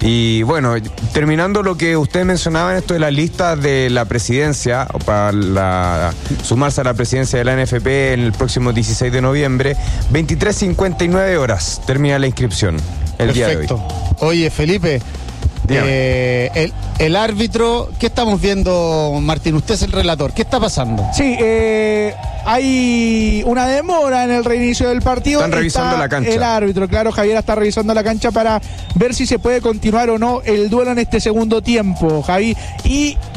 [SPEAKER 5] Y bueno, terminando lo que usted mencionaba en esto de las listas de la presidencia, o para la, sumarse a la presidencia de la N F P en el próximo dieciséis de noviembre, veintitrés cincuenta y nueve horas termina la inscripción el día de hoy.
[SPEAKER 4] Perfecto. Oye, Felipe, eh, el, el árbitro, ¿qué estamos viendo, Martín? Usted es el relator, ¿qué está pasando?
[SPEAKER 1] Sí, eh, hay una demora en el reinicio del partido.
[SPEAKER 5] Están revisando
[SPEAKER 1] Está
[SPEAKER 5] la cancha.
[SPEAKER 1] El árbitro, claro, Javier está revisando la cancha para ver si se puede continuar o no el duelo en este segundo tiempo, Javi. Y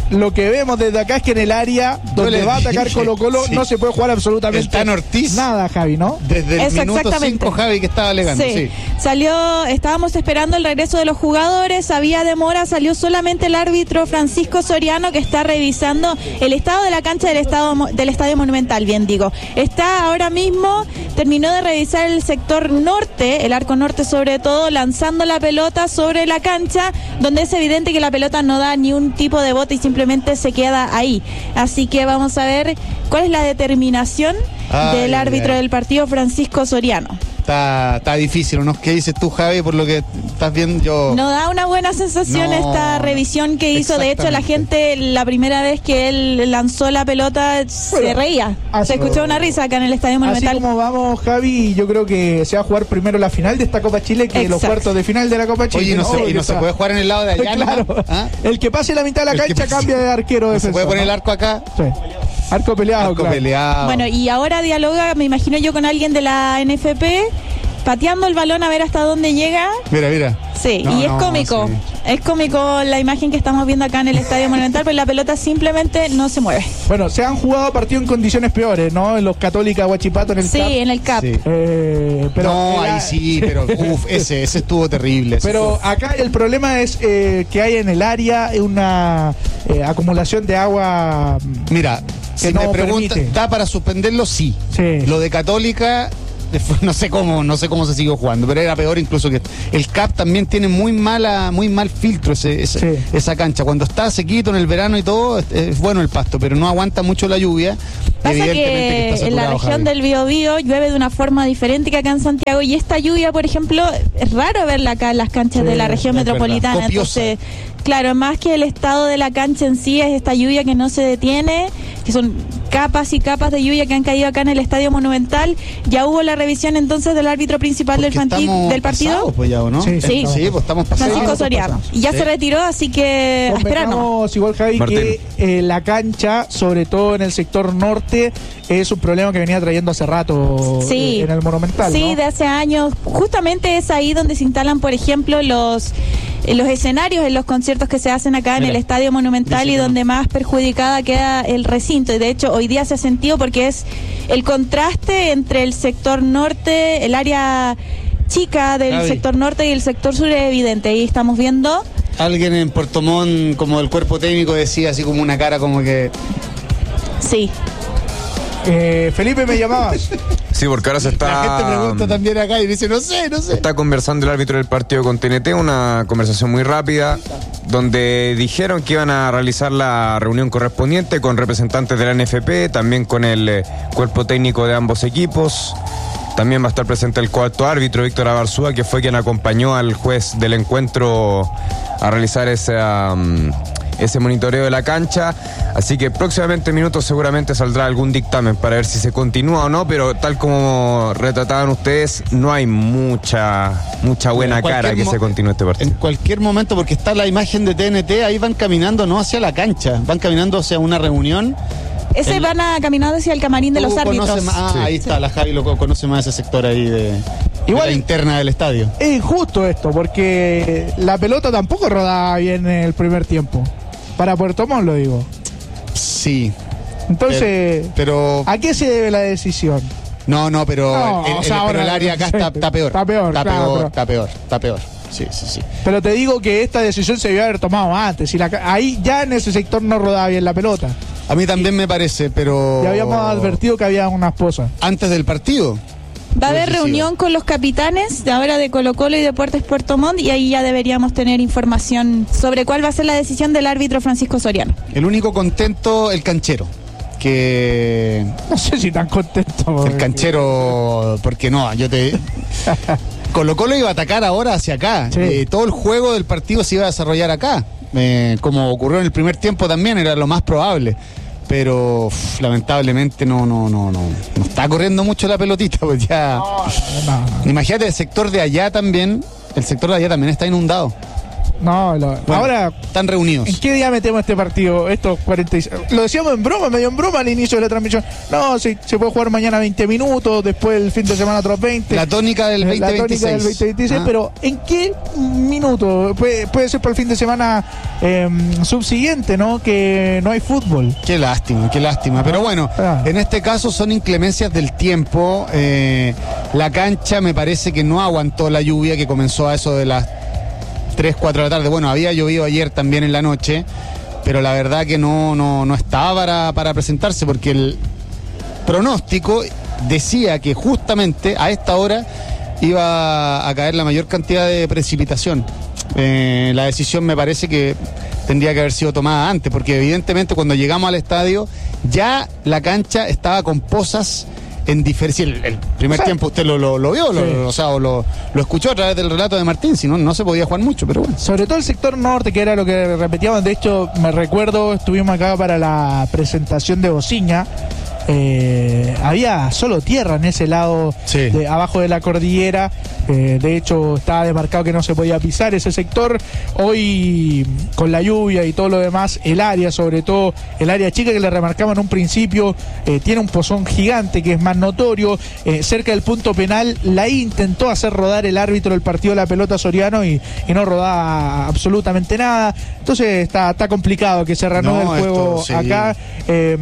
[SPEAKER 1] lo que vemos desde acá es que en el área donde va a atacar Colo Colo sí. no se puede jugar absolutamente nada, Javi, ¿no?
[SPEAKER 4] Desde el
[SPEAKER 3] Eso,
[SPEAKER 4] minuto cinco, Javi, que estaba alegando.
[SPEAKER 3] Sí.
[SPEAKER 4] sí.
[SPEAKER 3] Salió, estábamos esperando el regreso de los jugadores, había demora, salió solamente el árbitro Francisco Soriano, que está revisando el estado de la cancha del, estado, del Estadio Monumental, bien digo. Está ahora mismo, terminó de revisar el sector norte, el arco norte sobre todo, lanzando la pelota sobre la cancha, donde es evidente que la pelota no da ni un tipo de bote y simplemente se queda ahí. Así que vamos a ver cuál es la determinación Ay, del árbitro ay. del partido, Francisco Soriano.
[SPEAKER 4] Está, está difícil, ¿no? ¿Qué dices tú, Javi, por lo que estás viendo? Yo...
[SPEAKER 3] No da una buena sensación no, esta revisión que hizo. De hecho, la gente, la primera vez que él lanzó la pelota, bueno, se reía. Así, se escuchó una risa acá en el Estadio Monumental.
[SPEAKER 1] Así como vamos, Javi, yo creo que se va a jugar primero la final de esta Copa Chile que Exacto. los cuartos de final de la Copa Chile.
[SPEAKER 4] Oye, no, no, se, y no se puede jugar en el lado de allá,
[SPEAKER 1] claro.
[SPEAKER 4] ¿no? ¿Ah?
[SPEAKER 1] El que pase la mitad de la el cancha cambia de arquero.
[SPEAKER 4] ¿No
[SPEAKER 1] defensor,
[SPEAKER 4] se puede poner
[SPEAKER 1] ¿no?
[SPEAKER 4] el arco acá?
[SPEAKER 1] Sí. Arco peleado,
[SPEAKER 4] Arco
[SPEAKER 1] claro.
[SPEAKER 4] peleado.
[SPEAKER 3] Bueno, y ahora dialoga, me imagino yo, con alguien de la N F P, pateando el balón a ver hasta dónde llega.
[SPEAKER 4] Mira, mira.
[SPEAKER 3] Sí, no, y es no, cómico. Sí. Es cómico la imagen que estamos viendo acá en el Estadio Monumental, pero la pelota simplemente no se mueve.
[SPEAKER 1] Bueno, se han jugado partidos en condiciones peores, ¿no? En los Católica Huachipato, en el
[SPEAKER 3] sí,
[SPEAKER 1] C A P.
[SPEAKER 3] Sí, en el C A P.
[SPEAKER 1] Sí. Eh, pero
[SPEAKER 4] no,
[SPEAKER 1] era...
[SPEAKER 4] ahí sí, pero uff, ese, ese estuvo terrible.
[SPEAKER 1] Pero
[SPEAKER 4] estuvo...
[SPEAKER 1] acá el problema es eh, que hay en el área una eh, acumulación de agua.
[SPEAKER 4] Mira,
[SPEAKER 1] que
[SPEAKER 4] si
[SPEAKER 1] no
[SPEAKER 4] me preguntan,
[SPEAKER 1] permite.
[SPEAKER 4] ¿da para suspenderlo? Sí.
[SPEAKER 1] sí.
[SPEAKER 4] Lo de Católica... No sé cómo, no sé cómo se siguió jugando, pero era peor incluso que el C A P también tiene muy mala, muy mal filtro ese, ese, sí. esa cancha. Cuando está sequito en el verano y todo, es, es bueno el pasto, pero no aguanta mucho la lluvia.
[SPEAKER 3] Pasa que, que está en la región Javi. del Biobío llueve de una forma diferente que acá en Santiago, y esta lluvia, por ejemplo, es raro verla acá en las canchas sí, de la región metropolitana. Entonces, claro, más que el estado de la cancha en sí, es esta lluvia que no se detiene, que son capas y capas de lluvia que han caído acá en el Estadio Monumental. Ya hubo la revisión entonces del árbitro principal del, fanti- del partido.
[SPEAKER 4] Pasados, pues ya, ¿no?
[SPEAKER 3] Sí, sí.
[SPEAKER 4] sí pues estamos pasados.
[SPEAKER 3] Francisco Soriano. Y ya sí. se retiró, así que a esperarnos.
[SPEAKER 1] Igual, Javi, Martín. que eh, la cancha, sobre todo en el sector norte, es un problema que venía trayendo hace rato
[SPEAKER 3] sí.
[SPEAKER 1] eh, en el Monumental.
[SPEAKER 3] Sí,
[SPEAKER 1] ¿no?
[SPEAKER 3] de hace años. Justamente es ahí donde se instalan, por ejemplo, los... los escenarios en los conciertos que se hacen acá Mira, en el Estadio Monumental y donde no. más perjudicada queda el recinto. Y de hecho hoy día se ha sentido porque es el contraste entre el sector norte, el área chica del Javi. sector norte y el sector sur es evidente. Ahí estamos viendo.
[SPEAKER 4] Alguien en Puerto Montt, como el cuerpo técnico, decía así como una cara como que...
[SPEAKER 3] Sí.
[SPEAKER 1] Eh, Felipe, ¿me llamabas?
[SPEAKER 5] Sí, porque ahora se está...
[SPEAKER 4] La gente pregunta también acá y dice, no sé, no sé.
[SPEAKER 5] Está conversando el árbitro del partido con T N T, una conversación muy rápida, donde dijeron que iban a realizar la reunión correspondiente con representantes de la N F P, también con el eh, cuerpo técnico de ambos equipos. También va a estar presente el cuarto árbitro, Víctor Abarzúa, que fue quien acompañó al juez del encuentro a realizar esa... Um, ese monitoreo de la cancha, así que próximamente en minutos seguramente saldrá algún dictamen para ver si se continúa o no, pero tal como retrataban ustedes, no hay mucha mucha buena cara que mo- se continúe este partido.
[SPEAKER 4] En cualquier momento, porque está la imagen de T N T, ahí van caminando no hacia la cancha, van caminando hacia una reunión.
[SPEAKER 3] Ese el, van a caminar hacia el camarín de los árbitros.
[SPEAKER 4] Más, ah, sí. Ahí está, sí. La Javi lo conoce más ese sector ahí de, Igual, de la interna del estadio.
[SPEAKER 1] Es injusto esto, porque la pelota tampoco rodaba bien en el primer tiempo. Para Puerto Montt lo digo.
[SPEAKER 4] Sí.
[SPEAKER 1] Entonces,
[SPEAKER 4] pero, pero
[SPEAKER 1] ¿a qué se debe la decisión?
[SPEAKER 4] No, no, pero,
[SPEAKER 1] no,
[SPEAKER 4] el,
[SPEAKER 1] o sea,
[SPEAKER 4] el,
[SPEAKER 1] ahora,
[SPEAKER 4] pero el área acá está, está peor.
[SPEAKER 1] Está peor,
[SPEAKER 4] está,
[SPEAKER 1] claro,
[SPEAKER 4] peor
[SPEAKER 1] pero...
[SPEAKER 4] está peor, está peor. Sí, sí, sí.
[SPEAKER 1] Pero te digo que esta decisión se debió haber tomado antes. Y la, ahí ya en ese sector no rodaba bien la pelota.
[SPEAKER 4] A mí también y, me parece, pero...
[SPEAKER 1] Ya habíamos advertido que había unas pozas.
[SPEAKER 4] Antes del partido.
[SPEAKER 3] Va a haber reunión con los capitanes de ahora de Colo Colo y Deportes Puerto Montt y ahí ya deberíamos tener información sobre cuál va a ser la decisión del árbitro Francisco Soriano.
[SPEAKER 4] El único contento, el canchero. Que...
[SPEAKER 1] No sé si tan contento.
[SPEAKER 4] El canchero, porque no, yo te... Colo Colo iba a atacar ahora hacia acá. Sí. Eh, todo el juego del partido se iba a desarrollar acá. Eh, como ocurrió en el primer tiempo también, era lo más probable. Pero uf, lamentablemente no, no, no, no, no está corriendo mucho la pelotita, pues ya. No, no, no. Imagínate el sector de allá también, el sector de allá también está inundado.
[SPEAKER 1] No, lo,
[SPEAKER 4] Bueno,
[SPEAKER 1] ahora
[SPEAKER 4] están reunidos.
[SPEAKER 1] ¿En qué día metemos este partido? Estos cuarenta y seis. Lo decíamos en broma, medio en broma al inicio de la transmisión. No, sí, se puede jugar mañana veinte minutos, después el fin de semana otros veinte.
[SPEAKER 4] La tónica del veinte veintiséis.
[SPEAKER 1] La tónica del veinte veintiséis,
[SPEAKER 4] Ah.
[SPEAKER 1] pero ¿en qué minuto? Puede, puede ser para el fin de semana eh, subsiguiente, ¿no? Que no hay fútbol.
[SPEAKER 4] Qué lástima, qué lástima. Pero bueno,
[SPEAKER 1] Ah.
[SPEAKER 4] en este caso son inclemencias del tiempo. Eh, la cancha me parece que no aguantó la lluvia que comenzó a eso de las tres, cuatro de la tarde. Bueno, había llovido ayer también en la noche, pero la verdad que no, no, no estaba para, para presentarse, porque el pronóstico decía que justamente a esta hora iba a caer la mayor cantidad de precipitación. Eh, la decisión me parece que tendría que haber sido tomada antes, porque evidentemente cuando llegamos al estadio ya la cancha estaba con pozas en diferencia. El, el primer
[SPEAKER 1] O sea,
[SPEAKER 4] tiempo usted lo, lo, lo vio, lo,
[SPEAKER 1] sí.
[SPEAKER 4] lo- o sea, o lo, lo escuchó a través del relato de Martín, si no, no se podía jugar mucho, pero bueno.
[SPEAKER 1] Sobre todo el sector norte, que era lo que repetíamos. De hecho, me recuerdo, estuvimos acá para la presentación de Bociña. Eh, había solo tierra en ese lado,
[SPEAKER 4] Sí.
[SPEAKER 1] de abajo de la cordillera. Eh, de hecho, estaba demarcado que no se podía pisar ese sector. Hoy, con la lluvia y todo lo demás, el área, sobre todo el área chica que le remarcaba en un principio, eh, tiene un pozón gigante que es más notorio. Eh, cerca del punto penal, la intentó hacer rodar el árbitro del partido de la pelota Soriano y, y no rodaba absolutamente nada. Entonces está, está complicado que se reanude
[SPEAKER 4] No,
[SPEAKER 1] el juego
[SPEAKER 4] esto, sí.
[SPEAKER 1] acá. Eh,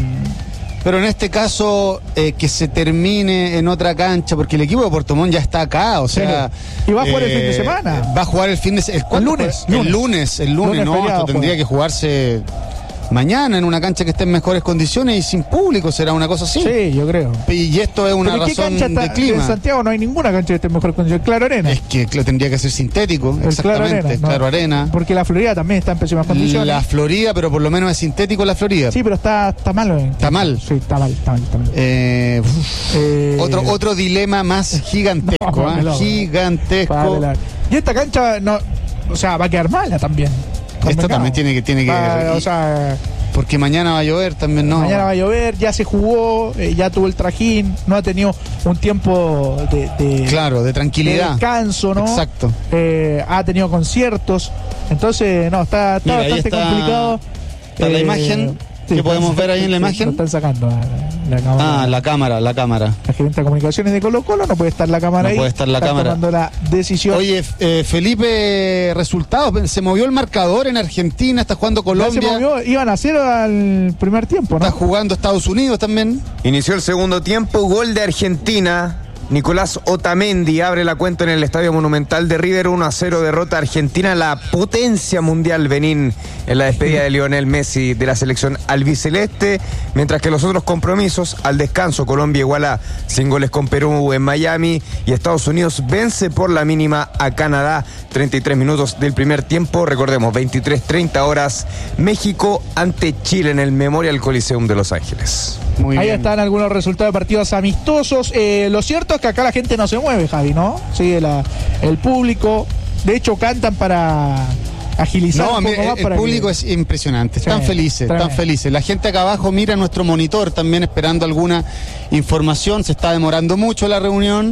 [SPEAKER 4] Pero en este caso, eh, que se termine en otra cancha, porque el equipo de Puerto Montt ya está acá, o sea...
[SPEAKER 1] Y va a jugar el
[SPEAKER 4] eh,
[SPEAKER 1] fin de semana.
[SPEAKER 4] Va a jugar el fin de semana.
[SPEAKER 1] El lunes,
[SPEAKER 4] El
[SPEAKER 1] lunes.
[SPEAKER 4] lunes, el lunes,
[SPEAKER 1] Lunes
[SPEAKER 4] no,
[SPEAKER 1] feriado
[SPEAKER 4] esto tendría
[SPEAKER 1] juega.
[SPEAKER 4] que jugarse mañana en una cancha que esté en mejores condiciones y sin público, será una cosa así.
[SPEAKER 1] sí, yo creo.
[SPEAKER 4] Y esto es una
[SPEAKER 1] ¿Pero qué
[SPEAKER 4] razón
[SPEAKER 1] cancha está?
[SPEAKER 4] de clima.
[SPEAKER 1] En Santiago no hay ninguna cancha que esté en mejor condición. Claro Arena.
[SPEAKER 4] Es que cl- tendría que ser sintético,
[SPEAKER 1] El Claro
[SPEAKER 4] exactamente,
[SPEAKER 1] Arena. no.
[SPEAKER 4] Claro Arena.
[SPEAKER 1] Porque la Florida también está en pésimas condiciones.
[SPEAKER 4] La Florida, pero por lo menos es sintético la Florida.
[SPEAKER 1] Sí, pero está, está malo. eh.
[SPEAKER 4] Está mal.
[SPEAKER 1] Sí, está mal, está mal. Está mal.
[SPEAKER 4] Eh, uf,
[SPEAKER 1] Eh,
[SPEAKER 4] otro, otro dilema más gigantesco,
[SPEAKER 1] No,
[SPEAKER 4] ¿ah?
[SPEAKER 1] pelado.
[SPEAKER 4] gigantesco.
[SPEAKER 1] para velar. Y esta cancha, no, o sea, va a quedar mala también.
[SPEAKER 4] Esta
[SPEAKER 1] Convengamos.
[SPEAKER 4] también tiene que, tiene que
[SPEAKER 1] Va,
[SPEAKER 4] y-
[SPEAKER 1] o sea,
[SPEAKER 4] porque mañana va a llover también, ¿no?
[SPEAKER 1] mañana va a llover, ya se jugó, eh, ya tuvo el trajín, no ha tenido un tiempo de, de-
[SPEAKER 4] Claro, de
[SPEAKER 1] de
[SPEAKER 4] tranquilidad.
[SPEAKER 1] descanso, ¿no?
[SPEAKER 4] Exacto.
[SPEAKER 1] Eh, ha tenido conciertos, entonces, no, está, está
[SPEAKER 4] Mira, ahí
[SPEAKER 1] bastante
[SPEAKER 4] está-
[SPEAKER 1] complicado.
[SPEAKER 4] está la imagen que podemos ver ahí en la
[SPEAKER 1] sí,
[SPEAKER 4] imagen.
[SPEAKER 1] Lo están sacando. La, la cámara.
[SPEAKER 4] Ah, la cámara, la cámara.
[SPEAKER 1] La gerente de comunicaciones de Colo Colo, no puede estar la cámara
[SPEAKER 4] No
[SPEAKER 1] ahí.
[SPEAKER 4] puede estar la
[SPEAKER 1] Está
[SPEAKER 4] cámara.
[SPEAKER 1] tomando la decisión.
[SPEAKER 4] Oye, eh, Felipe, resultados. Se movió el marcador en Argentina, está jugando
[SPEAKER 1] Ya se
[SPEAKER 4] Colombia,
[SPEAKER 1] movió, iban a cero al primer tiempo, ¿no?
[SPEAKER 4] está jugando Estados Unidos también.
[SPEAKER 5] Inició el segundo tiempo, gol de Argentina. Nicolás Otamendi abre la cuenta en el Estadio Monumental de River, uno a cero, derrota Argentina, la potencia mundial Benín en la despedida de Lionel Messi de la selección albiceleste, mientras que los otros compromisos al descanso, Colombia iguala sin goles con Perú en Miami y Estados Unidos vence por la mínima a Canadá, treinta y tres minutos del primer tiempo, recordemos, veintitrés treinta horas, México ante Chile en el Memorial Coliseum de Los Ángeles.
[SPEAKER 4] Muy
[SPEAKER 1] Ahí
[SPEAKER 4] bien.
[SPEAKER 1] están algunos resultados de partidos amistosos. Eh, lo cierto es que acá la gente no se mueve, Javi, ¿no? Sigue la, el público. De hecho, cantan para agilizar
[SPEAKER 4] No,
[SPEAKER 1] un
[SPEAKER 4] mira,
[SPEAKER 1] poco más
[SPEAKER 4] el, el
[SPEAKER 1] para
[SPEAKER 4] público
[SPEAKER 1] que-
[SPEAKER 4] es impresionante, están
[SPEAKER 1] Sí,
[SPEAKER 4] felices,
[SPEAKER 1] tremendo.
[SPEAKER 4] están felices. La gente acá abajo mira nuestro monitor también esperando alguna información, se está demorando mucho la reunión.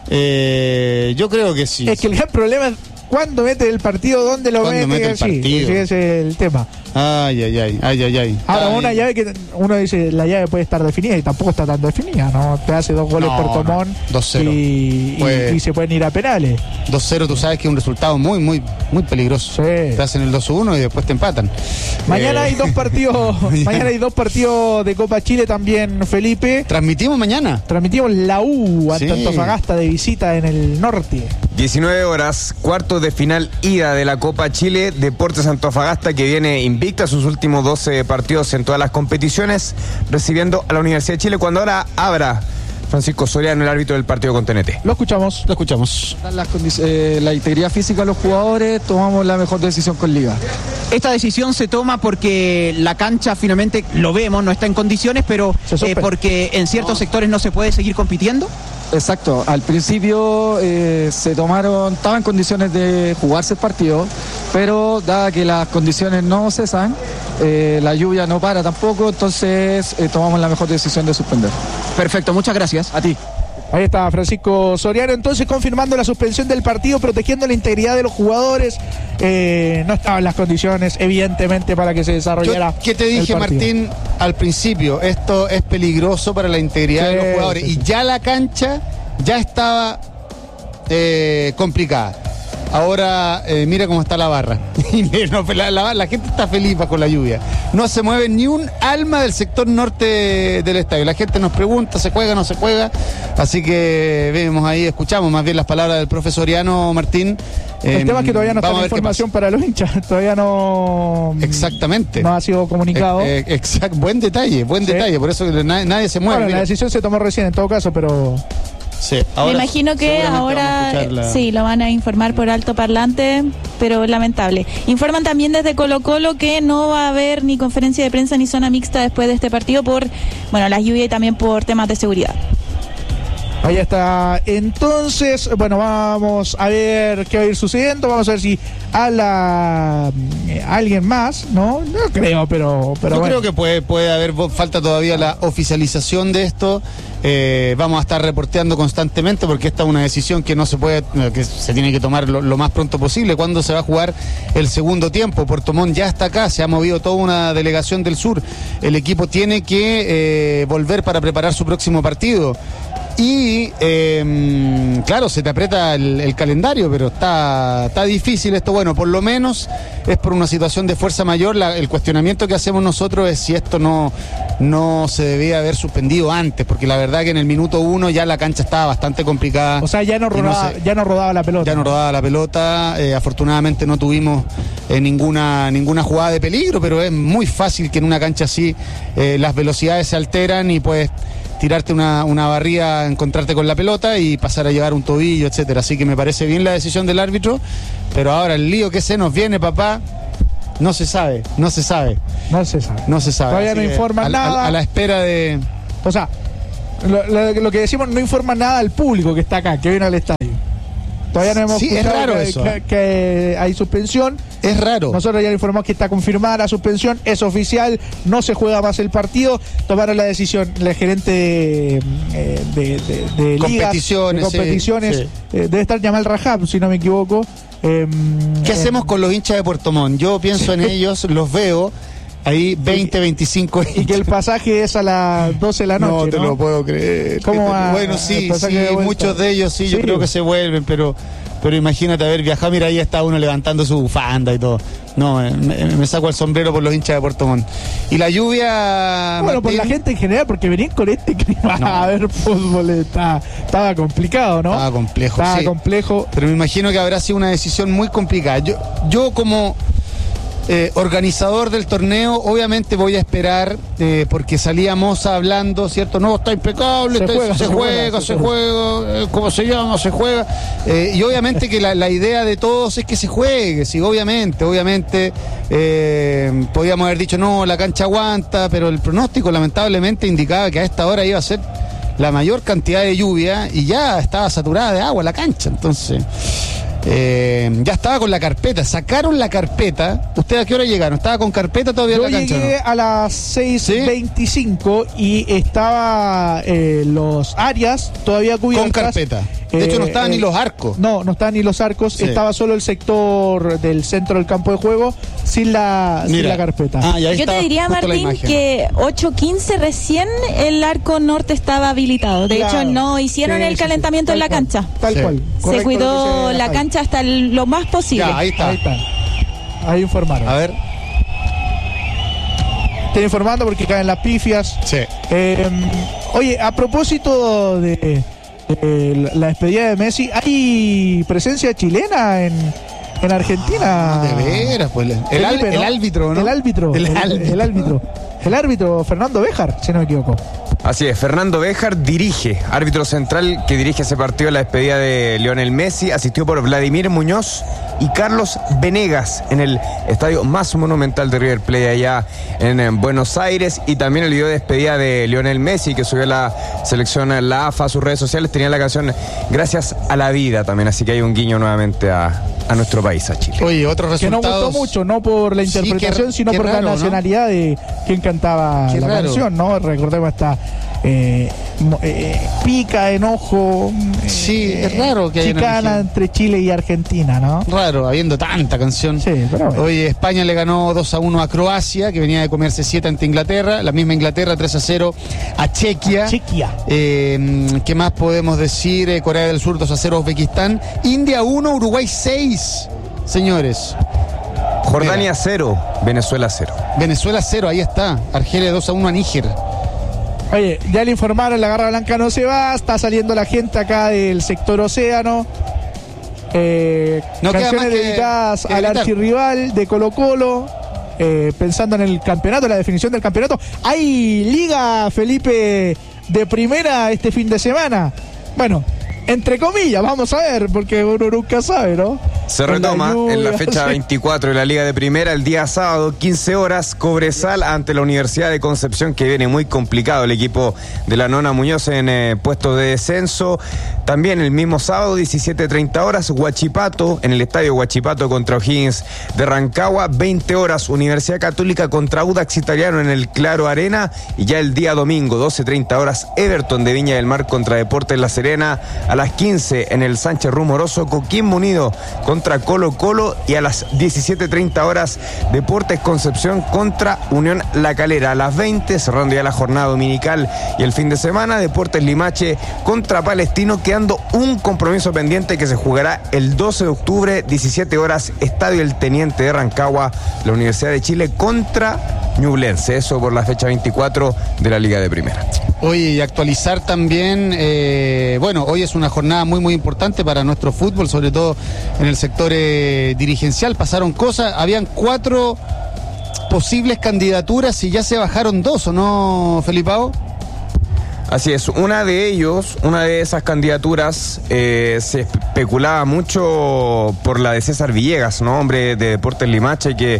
[SPEAKER 4] Eh, yo creo que sí.
[SPEAKER 1] Es que el gran problema es cuándo mete el partido, dónde lo
[SPEAKER 4] ¿Cuándo
[SPEAKER 1] mete.
[SPEAKER 4] mete el
[SPEAKER 1] sí,
[SPEAKER 4] partido?
[SPEAKER 1] sí, ese es el tema.
[SPEAKER 4] Ay, ay, ay, ay, ay, ay.
[SPEAKER 1] Ahora,
[SPEAKER 4] Ay.
[SPEAKER 1] una llave que uno dice, la llave puede estar definida y tampoco está tan definida, ¿no? Te hace dos goles
[SPEAKER 4] No,
[SPEAKER 1] por Tomón
[SPEAKER 4] no. dos cero.
[SPEAKER 1] y, y-
[SPEAKER 4] Pues-
[SPEAKER 1] y se pueden ir a penales.
[SPEAKER 4] dos cero, tú sabes que es un resultado muy, muy, muy peligroso.
[SPEAKER 1] Sí.
[SPEAKER 4] Te hacen el dos uno y después te empatan.
[SPEAKER 1] Mañana
[SPEAKER 4] Eh,
[SPEAKER 1] hay dos partidos, mañana hay dos partidos de Copa Chile también, Felipe.
[SPEAKER 4] ¿Transmitimos mañana?
[SPEAKER 1] Transmitimos la U ante
[SPEAKER 4] Sí.
[SPEAKER 1] Antofagasta de visita en el norte.
[SPEAKER 5] diecinueve horas, cuartos de final ida de la Copa Chile, Deportes Antofagasta que viene invicta sus últimos doce partidos en todas las competiciones, recibiendo a la Universidad de Chile cuando ahora abra Francisco Soriano, el árbitro del partido con T N T.
[SPEAKER 1] Lo escuchamos.
[SPEAKER 4] Lo escuchamos.
[SPEAKER 12] Las condici- eh, la integridad física de los jugadores, tomamos la mejor decisión con Liga.
[SPEAKER 13] Esta decisión se toma porque la cancha finalmente, lo vemos, no está en condiciones, pero
[SPEAKER 1] Se
[SPEAKER 13] eh,
[SPEAKER 1] suspende.
[SPEAKER 13] porque en ciertos
[SPEAKER 12] No.
[SPEAKER 13] sectores no se puede seguir compitiendo.
[SPEAKER 12] Exacto, al principio eh, se tomaron, estaba en condiciones de jugarse el partido, pero dada que las condiciones no cesan, eh, la lluvia no para tampoco, entonces eh, tomamos la mejor decisión de suspender.
[SPEAKER 13] Perfecto, muchas gracias.
[SPEAKER 12] A ti.
[SPEAKER 1] Ahí está Francisco Soriano, entonces confirmando la suspensión del partido, protegiendo la integridad de los jugadores. Eh, no estaban las condiciones, evidentemente, para que se desarrollara.
[SPEAKER 4] Yo, ¿qué te dije, Martín, al principio? Esto es peligroso para la integridad sí, de los jugadores. Sí, sí. Y ya la cancha ya estaba eh, complicada. Ahora eh, mira cómo está la barra. no, la, la, la gente está feliz con la lluvia. No se mueve ni un alma del sector norte del estadio. La gente nos pregunta, ¿se juega o no se juega? Así que vemos ahí, escuchamos más bien las palabras del profesor Soriano, Martín.
[SPEAKER 1] El eh, tema es que todavía no está la información para los hinchas. Todavía no...
[SPEAKER 4] Exactamente.
[SPEAKER 1] No ha sido comunicado.
[SPEAKER 4] Eh, eh, exact, buen detalle, buen sí. detalle. Por eso nadie, nadie se mueve.
[SPEAKER 1] Bueno, la decisión se tomó recién en todo caso, pero...
[SPEAKER 4] Sí,
[SPEAKER 3] me imagino que ahora la... sí, lo van a informar por alto parlante, pero lamentable. Informan también desde Colo Colo que no va a haber ni conferencia de prensa ni zona mixta después de este partido por, bueno, las lluvias y también por temas de seguridad.
[SPEAKER 1] Ahí está. Entonces, bueno, vamos a ver qué va a ir sucediendo. Vamos a ver si habla eh, alguien más, ¿no? No creo, pero... pero
[SPEAKER 4] Yo
[SPEAKER 1] bueno.
[SPEAKER 4] creo que puede, puede haber, falta todavía la oficialización de esto. Eh, vamos a estar reporteando constantemente porque esta es una decisión que no se puede, que se tiene que tomar lo, lo más pronto posible. ¿Cuándo se va a jugar el segundo tiempo? Puerto Montt ya está acá, se ha movido toda una delegación del sur. El equipo tiene que eh, volver para preparar su próximo partido. Y eh, claro, se te aprieta el, el calendario, pero está, está difícil esto. Bueno, por lo menos es por una situación de fuerza mayor. La, el cuestionamiento que hacemos nosotros es si esto no, no se debía haber suspendido antes, porque la verdad que en el minuto uno ya la cancha estaba bastante complicada.
[SPEAKER 1] O sea, ya no rodaba, no se, ya no rodaba la pelota.
[SPEAKER 4] Ya no rodaba la pelota. Eh, afortunadamente no tuvimos eh, ninguna, ninguna jugada de peligro, pero es muy fácil que en una cancha así eh, las velocidades se alteran y pues tirarte una, una barría, encontrarte con la pelota y pasar a llevar un tobillo, etcétera. Así que me parece bien la decisión del árbitro, pero ahora el lío que se nos viene, papá, no se sabe, no se sabe.
[SPEAKER 1] No se sabe.
[SPEAKER 4] No se sabe.
[SPEAKER 1] Todavía no informan nada.
[SPEAKER 4] A, a la espera de...
[SPEAKER 1] O sea, lo, lo, lo que decimos, no informa nada al público que está acá, que viene al estadio. Todavía no hemos
[SPEAKER 4] sí, es raro
[SPEAKER 1] que,
[SPEAKER 4] eso.
[SPEAKER 1] Que, que hay suspensión.
[SPEAKER 4] Es raro.
[SPEAKER 1] Nosotros ya informamos que está confirmada la suspensión, es oficial, no se juega más el partido. Tomaron la decisión, la gerente de, eh, de, de, de
[SPEAKER 4] competiciones,
[SPEAKER 1] ligas, de competiciones
[SPEAKER 4] sí, sí.
[SPEAKER 1] Eh, debe estar Yamal Rajab, si no me equivoco. Eh,
[SPEAKER 4] ¿Qué
[SPEAKER 1] eh,
[SPEAKER 4] hacemos con los hinchas de Puerto Montt? Yo pienso en ellos, los veo. Ahí veinte, veinticinco
[SPEAKER 1] y que el pasaje es a las doce de la noche.
[SPEAKER 4] No te
[SPEAKER 1] ¿no?
[SPEAKER 4] lo puedo creer.
[SPEAKER 1] ¿Cómo va?
[SPEAKER 4] Bueno, sí, sí,
[SPEAKER 1] de
[SPEAKER 4] muchos de ellos sí,
[SPEAKER 1] sí,
[SPEAKER 4] yo creo que se vuelven, pero pero imagínate haber viajado, mira, ahí está uno levantando su bufanda y todo. No, me, me saco el sombrero por los hinchas de Puerto Montt. Y la lluvia...
[SPEAKER 1] Bueno,
[SPEAKER 4] Martín,
[SPEAKER 1] por la gente en general, porque venir con este clima no. a ver fútbol está, estaba complicado, ¿no?
[SPEAKER 4] Estaba complejo,
[SPEAKER 1] Estaba
[SPEAKER 4] sí.
[SPEAKER 1] complejo.
[SPEAKER 4] Pero me imagino que habrá sido una decisión muy complicada. Yo, yo como... Eh, organizador del torneo, obviamente voy a esperar, eh, porque salíamos hablando, ¿cierto? No, está impecable,
[SPEAKER 1] se
[SPEAKER 4] está,
[SPEAKER 1] juega,
[SPEAKER 4] se,
[SPEAKER 1] se
[SPEAKER 4] juega,
[SPEAKER 1] juega,
[SPEAKER 4] se juega, eh, ¿cómo se llama? Se juega. Eh, y obviamente que la, la idea de todos es que se juegue, sí, obviamente, obviamente eh, podíamos haber dicho, no, la cancha aguanta, pero el pronóstico lamentablemente indicaba que a esta hora iba a ser la mayor cantidad de lluvia y ya estaba saturada de agua la cancha, entonces... Eh, ya estaba con la carpeta, sacaron la carpeta. ¿Ustedes a qué hora llegaron? ¿Estaba con carpeta todavía
[SPEAKER 1] Yo
[SPEAKER 4] en la cancha?
[SPEAKER 1] Yo llegué
[SPEAKER 4] ¿no?
[SPEAKER 1] a las seis veinticinco ¿sí? Y estaba eh, los áreas todavía cubiertas.
[SPEAKER 4] Con carpeta. De hecho, no estaban eh, ni los arcos.
[SPEAKER 1] No, no estaban ni los arcos. Sí. Estaba solo el sector del centro del campo de juego sin la, sin la carpeta.
[SPEAKER 4] Ah,
[SPEAKER 3] Yo te diría, Martín, que ocho quince recién el arco norte estaba habilitado. De claro. hecho, no hicieron sí, el calentamiento sí, sí. en la
[SPEAKER 1] cual,
[SPEAKER 3] cancha.
[SPEAKER 1] Tal sí. cual.
[SPEAKER 3] Se cuidó la cancha hasta el, lo más posible.
[SPEAKER 4] Ya, ahí está.
[SPEAKER 1] Ahí está. Ahí informaron.
[SPEAKER 4] A ver.
[SPEAKER 1] Estoy informando porque caen las pifias.
[SPEAKER 4] Sí.
[SPEAKER 1] Eh, oye, a propósito de... Eh, la despedida de Messi, ¿hay presencia chilena en, en Argentina?
[SPEAKER 4] Ah, de veras, pues el, el, al, el árbitro, ¿no?
[SPEAKER 1] El árbitro,
[SPEAKER 4] el,
[SPEAKER 1] el,
[SPEAKER 4] árbitro.
[SPEAKER 1] el árbitro. El árbitro Fernando Béjar, si no me equivoco.
[SPEAKER 5] Así es, Fernando Béjar dirige, árbitro central que dirige ese partido, la despedida de Lionel Messi, asistió por Vladimir Muñoz y Carlos Venegas en el estadio más monumental de River Plate allá en, en Buenos Aires, y también el video de despedida de Lionel Messi que subió la selección, la A F A, a sus redes sociales, tenía la canción Gracias a la Vida también, así que hay un guiño nuevamente a, a nuestro país, a Chile.
[SPEAKER 4] Oye, otros resultados...
[SPEAKER 1] Que no gustó mucho, no por la interpretación, sí, qué, sino qué por raro, la nacionalidad, ¿no? De quien cantaba qué la raro. canción, ¿no? Recordemos esta... Eh, eh, pica, enojo.
[SPEAKER 4] Sí,
[SPEAKER 1] eh,
[SPEAKER 4] es raro que haya una
[SPEAKER 1] chicana
[SPEAKER 4] región.
[SPEAKER 1] entre Chile y Argentina, ¿no?
[SPEAKER 4] Raro, habiendo tanta canción.
[SPEAKER 1] Sí, pero bueno.
[SPEAKER 4] Hoy España le ganó dos a uno a Croacia, que venía de comerse siete ante Inglaterra. La misma Inglaterra tres a cero a Chequia.
[SPEAKER 1] Chequia.
[SPEAKER 4] Eh, ¿Qué más podemos decir? Eh, Corea del Sur dos a cero a Uzbekistán. India uno, Uruguay seis. Señores.
[SPEAKER 5] Jordania cero, Venezuela cero.
[SPEAKER 4] Venezuela cero, ahí está. Argelia dos a uno a Níger.
[SPEAKER 1] Oye, ya le informaron, la Garra Blanca no se va, está saliendo la gente acá del sector océano. Eh,
[SPEAKER 4] No queda
[SPEAKER 1] canciones
[SPEAKER 4] más que-
[SPEAKER 1] dedicadas
[SPEAKER 4] que
[SPEAKER 1] al
[SPEAKER 4] gritar.
[SPEAKER 1] archirrival de Colo Colo, eh, pensando en el campeonato, la definición del campeonato. Hay Liga, Felipe, de primera este fin de semana. Bueno, entre comillas, vamos a ver, porque uno nunca sabe, ¿no?
[SPEAKER 5] Se
[SPEAKER 1] Con la
[SPEAKER 5] retoma en la
[SPEAKER 1] lluvia,
[SPEAKER 5] fecha
[SPEAKER 1] sí.
[SPEAKER 5] veinticuatro de la Liga de Primera, el día sábado, quince horas, Cobresal ante la Universidad de Concepción, que viene muy complicado el equipo de la Nona Muñoz en eh, puestos de descenso. También el mismo sábado, diecisiete treinta horas, Huachipato, en el estadio Huachipato contra O'Higgins de Rancagua, veinte horas, Universidad Católica contra Audax Italiano en el Claro Arena. Y ya el día domingo, doce treinta horas, Everton de Viña del Mar contra Deportes La Serena. A las quince en el Sánchez Rumoroso, Coquimbo Unido contra Colo Colo, y a las diecisiete treinta horas Deportes Concepción contra Unión La Calera. A las veinte, cerrando ya la jornada dominical y el fin de semana, Deportes Limache contra Palestino, quedando un compromiso pendiente que se jugará el doce de octubre, diecisiete horas, Estadio El Teniente de Rancagua, la Universidad de Chile contra Ñublense. Eso por la fecha veinticuatro de la Liga de Primera.
[SPEAKER 4] Oye, y actualizar también, eh, bueno, hoy es una jornada muy, muy importante para nuestro fútbol, sobre todo en el sector eh, dirigencial. Pasaron cosas, habían cuatro posibles candidaturas y ya se bajaron dos, ¿o no, Felipao?
[SPEAKER 5] Así es, una de ellos, una de esas candidaturas, eh, se especulaba mucho por la de César Villegas, ¿no? Hombre de Deportes Limache, que,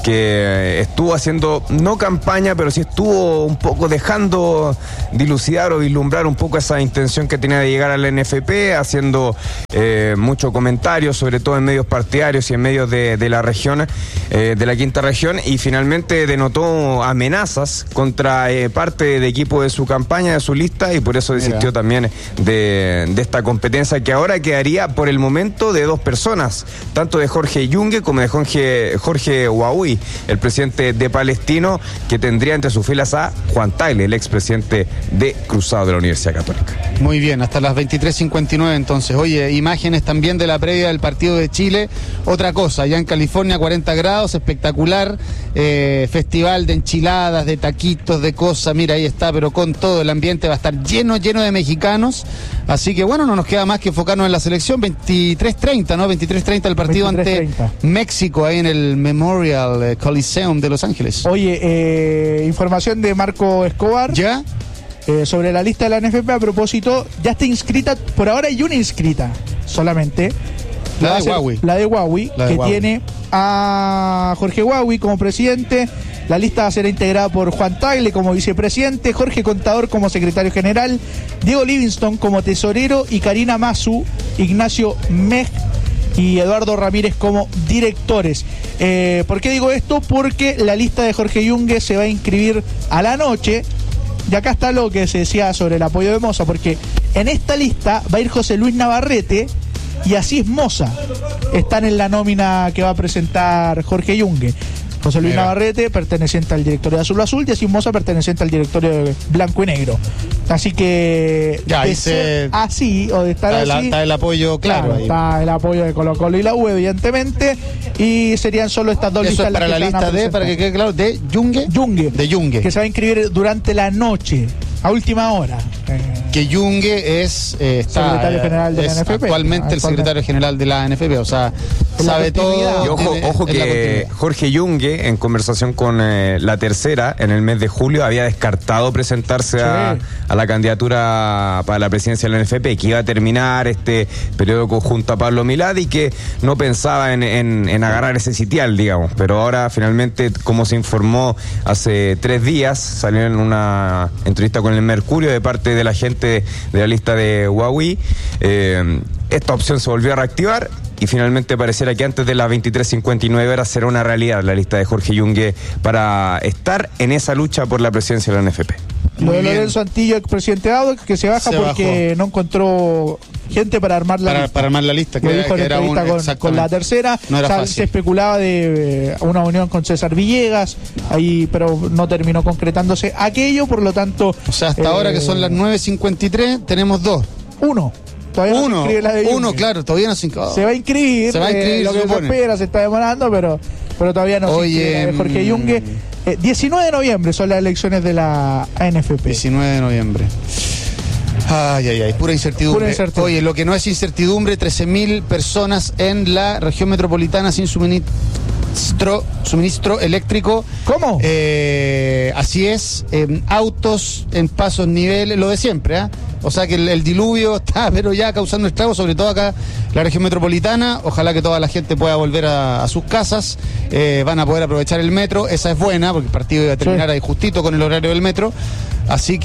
[SPEAKER 5] que estuvo haciendo, no campaña, pero sí estuvo un poco dejando dilucidar o vislumbrar un poco esa intención que tenía de llegar al N F P, haciendo eh, mucho comentario, sobre todo en medios partidarios y en medios de, de la región, eh, de la quinta región, y finalmente denotó amenazas contra eh, parte de equipo de su campaña, de su lista, y por eso desistió
[SPEAKER 4] Mira.
[SPEAKER 5] también de, de esta competencia, que ahora quedaría por el momento de dos personas, tanto de Jorge Yungue como de Jorge, Jorge Huawei, el presidente de Palestino, que tendría entre sus filas a Juan Tagle, el expresidente de Cruzado de la Universidad Católica.
[SPEAKER 4] Muy bien, hasta las veintitrés cincuenta y nueve entonces. Oye, imágenes también de la previa del partido de Chile. Otra cosa, allá en California, cuarenta grados, espectacular, eh, festival de enchiladas, de taquitos, de cosas, mira, ahí está, pero con todo el ambiente va a estar lleno, lleno de mexicanos. Así que bueno, no nos queda más que enfocarnos en la selección. veintitrés treinta, ¿no? veintitrés treinta el partido ante México, ahí en el Memorial eh, Coliseum de Los Ángeles.
[SPEAKER 1] Oye, eh, información de Marco Escobar.
[SPEAKER 4] ¿Ya?
[SPEAKER 1] Eh, sobre la lista de la N F P, a propósito, ya está inscrita, por ahora hay una inscrita solamente.
[SPEAKER 4] La
[SPEAKER 1] Va
[SPEAKER 4] de
[SPEAKER 1] a ser
[SPEAKER 4] Huawei.
[SPEAKER 1] La de Huawei,
[SPEAKER 4] La de
[SPEAKER 1] que
[SPEAKER 4] Huawei.
[SPEAKER 1] tiene a Jorge Huawei como presidente. La lista será integrada por Juan Tagle como vicepresidente, Jorge Contador como secretario general, Diego Livingston como tesorero y Karina Masu, Ignacio Mej y Eduardo Ramírez como directores. Eh, ¿Por qué digo esto? Porque la lista de Jorge Yungue se va a inscribir a la noche. Y acá está lo que se decía sobre el apoyo de Moza, porque en esta lista va a ir José Luis Navarrete y Asís Moza. Están en la nómina que va a presentar Jorge Yungue. José Luis
[SPEAKER 4] Mira.
[SPEAKER 1] Navarrete, perteneciente al directorio de Azul Azul, y Asís Moza, perteneciente al directorio de Blanco y Negro. Así que
[SPEAKER 4] Ya,
[SPEAKER 1] de
[SPEAKER 4] ahí
[SPEAKER 1] ser
[SPEAKER 4] se-
[SPEAKER 1] así o de estar
[SPEAKER 4] Está el,
[SPEAKER 1] así,
[SPEAKER 4] está el apoyo claro, ahí.
[SPEAKER 1] está el apoyo de Colo Colo y la U, evidentemente, y serían solo estas dos
[SPEAKER 4] Eso
[SPEAKER 1] listas
[SPEAKER 4] es para
[SPEAKER 1] las
[SPEAKER 4] la
[SPEAKER 1] que se van a
[SPEAKER 4] lista de, para que quede claro, de Yungue.
[SPEAKER 1] Yungue,
[SPEAKER 4] De Yungue.
[SPEAKER 1] que se va a inscribir durante la noche, a última hora. Eh,
[SPEAKER 4] Que Yungue es, eh, está,
[SPEAKER 1] Secretario general de la
[SPEAKER 4] es
[SPEAKER 1] N F P.
[SPEAKER 4] actualmente el
[SPEAKER 1] Actualmente.
[SPEAKER 4] secretario general de la N F P, o sea,
[SPEAKER 1] En la
[SPEAKER 4] sabe
[SPEAKER 1] continuidad.
[SPEAKER 4] todo.
[SPEAKER 5] Y ojo,
[SPEAKER 4] tiene-
[SPEAKER 5] ojo
[SPEAKER 4] en la
[SPEAKER 5] que
[SPEAKER 4] continuidad.
[SPEAKER 5] Jorge Yungue, en conversación con eh, la tercera, en el mes de julio, había descartado presentarse a,
[SPEAKER 1] Sí.
[SPEAKER 5] a la candidatura para la presidencia de la N F P, que iba a terminar este periodo conjunto a Pablo Milad y que no pensaba en, en- en agarrar ese sitial, digamos. Pero ahora, finalmente, como se informó hace tres días, salió en una entrevista con el Mercurio de parte de la gente de la lista de Huawei, eh, esta opción se volvió a reactivar y finalmente pareciera que antes de las veintitrés cincuenta y nueve horas será una realidad la lista de Jorge Yungue para estar en esa lucha por la presidencia de la N F P.
[SPEAKER 1] Lo de Lorenzo Antillo, expresidente de Audax, que se baja se porque bajó. no encontró gente para armar la
[SPEAKER 4] para,
[SPEAKER 1] lista.
[SPEAKER 4] Para armar la lista,
[SPEAKER 1] que, dijo que era un, con, con la tercera.
[SPEAKER 4] No era
[SPEAKER 1] o sea, se especulaba de eh, una unión con César Villegas, ahí, pero no terminó concretándose aquello, por lo tanto.
[SPEAKER 4] O sea, hasta eh, ahora que son las nueve cincuenta y tres, tenemos dos.
[SPEAKER 1] Uno. Todavía
[SPEAKER 4] uno,
[SPEAKER 1] no se inscribe la de
[SPEAKER 4] uno, claro, todavía no se inscribe.
[SPEAKER 1] Se va a inscribir,
[SPEAKER 4] se va a inscribir
[SPEAKER 1] eh, lo que se, se espera, se está demorando, pero, pero todavía no
[SPEAKER 4] Oye,
[SPEAKER 1] se inscribe la de Jorge Yungue. Eh, diecinueve de noviembre son las elecciones de la A N F P.
[SPEAKER 4] diecinueve de noviembre. Ay, ay, ay, pura incertidumbre.
[SPEAKER 1] Pura incertidumbre.
[SPEAKER 4] Oye, lo que no es incertidumbre, trece mil personas en la región metropolitana sin suministro, suministro eléctrico.
[SPEAKER 1] ¿Cómo?
[SPEAKER 4] Eh, así es, eh, autos en pasos, niveles, lo de siempre, ¿ah? ¿eh? O sea que el, el diluvio está, pero ya causando estragos, sobre todo acá en la región metropolitana. Ojalá que toda la gente pueda volver a, a sus casas. Eh, van a poder aprovechar el metro. Esa es buena, porque el partido iba a terminar sí. ahí justito con el horario del metro. Así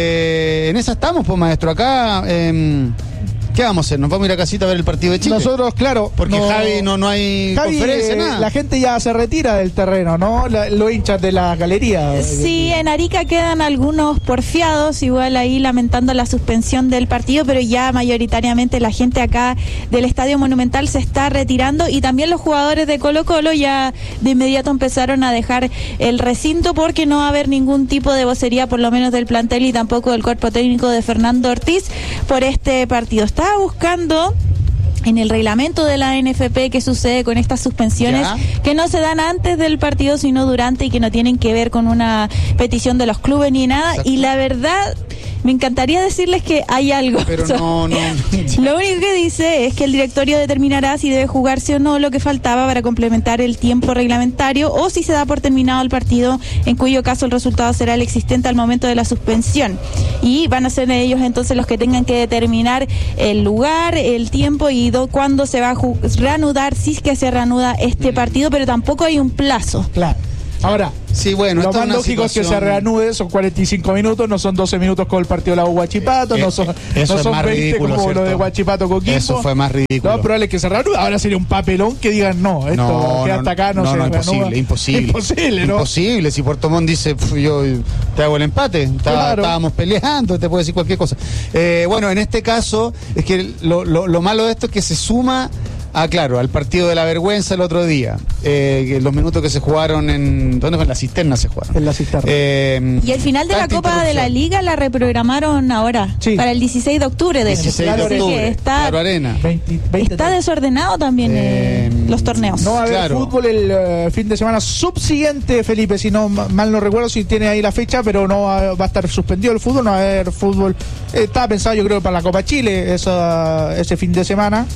[SPEAKER 4] que en esa estamos, pues, maestro. Acá, eh, ¿qué vamos a hacer? ¿Nos vamos a ir a casita a ver el partido de Chile?
[SPEAKER 1] Nosotros, claro.
[SPEAKER 4] Porque
[SPEAKER 1] no,
[SPEAKER 4] Javi no, no hay
[SPEAKER 1] Javi,
[SPEAKER 4] conferencia,
[SPEAKER 1] eh,
[SPEAKER 4] nada.
[SPEAKER 1] La gente ya se retira del terreno, ¿no? La, los hinchas de la galería.
[SPEAKER 3] Sí, en Arica quedan algunos porfiados, igual ahí lamentando la suspensión del partido, pero ya mayoritariamente la gente acá del Estadio Monumental se está retirando, y también los jugadores de Colo Colo ya de inmediato empezaron a dejar el recinto, porque no va a haber ningún tipo de vocería, por lo menos del plantel y tampoco del cuerpo técnico de Fernando Ortiz, por este partido. Está buscando en el reglamento de la N F P qué sucede con estas suspensiones ¿Ya? que no se dan antes del partido sino durante, y que no tienen que ver con una petición de los clubes ni nada. Exacto. Y la verdad, me encantaría decirles que hay algo.
[SPEAKER 4] Pero no, no.
[SPEAKER 3] Lo único que dice es que el directorio determinará si debe jugarse o no lo que faltaba para complementar el tiempo reglamentario, o si se da por terminado el partido, en cuyo caso el resultado será el existente al momento de la suspensión. Y van a ser ellos entonces los que tengan que determinar el lugar, el tiempo y do, cuándo se va a ju- reanudar, si es que se reanuda este partido, pero tampoco hay un plazo.
[SPEAKER 1] Claro. Ahora,
[SPEAKER 4] sí, bueno,
[SPEAKER 1] lo más lógico situación... es que se reanude, son cuarenta y cinco minutos, no son doce minutos con el partido de la U Huachipato, eh, no son,
[SPEAKER 4] eso
[SPEAKER 1] no
[SPEAKER 4] es
[SPEAKER 1] son
[SPEAKER 4] más
[SPEAKER 1] veinte
[SPEAKER 4] ridículo,
[SPEAKER 1] como
[SPEAKER 4] ¿cierto?
[SPEAKER 1] lo de Huachipato con Quimbo.
[SPEAKER 4] Eso fue más ridículo.
[SPEAKER 1] No, probable que se reanude. Ahora sería un papelón que digan no, esto
[SPEAKER 4] no,
[SPEAKER 1] que
[SPEAKER 4] no,
[SPEAKER 1] hasta acá no,
[SPEAKER 4] no
[SPEAKER 1] se
[SPEAKER 4] no,
[SPEAKER 1] reanuda.
[SPEAKER 4] Imposible, imposible.
[SPEAKER 1] Imposible, ¿no?
[SPEAKER 4] Imposible, si Puerto Montt dice, yo te hago el empate, Está, claro. estábamos peleando, te puedo decir cualquier cosa. Eh, bueno, en este caso, es que lo, lo, lo malo de esto es que se suma... Ah, claro, al partido de la vergüenza el otro día. Eh, los minutos que se jugaron en... ¿Dónde fue? En la cisterna se jugaron.
[SPEAKER 1] En la cisterna.
[SPEAKER 3] Eh, y el final de la Copa de la Liga la reprogramaron ahora. Sí. Para el dieciséis de octubre. De
[SPEAKER 4] dieciséis de octubre.
[SPEAKER 3] Está,
[SPEAKER 4] Claro Arena.
[SPEAKER 3] veinte, veinte, está desordenado también eh, los torneos.
[SPEAKER 1] No va a haber claro. fútbol el uh, fin de semana subsiguiente, Felipe, si no mal no recuerdo si tiene ahí la fecha, pero no va, va a estar suspendido el fútbol, no va a haber fútbol. Eh, estaba pensado yo creo para la Copa Chile esa, ese fin de semana.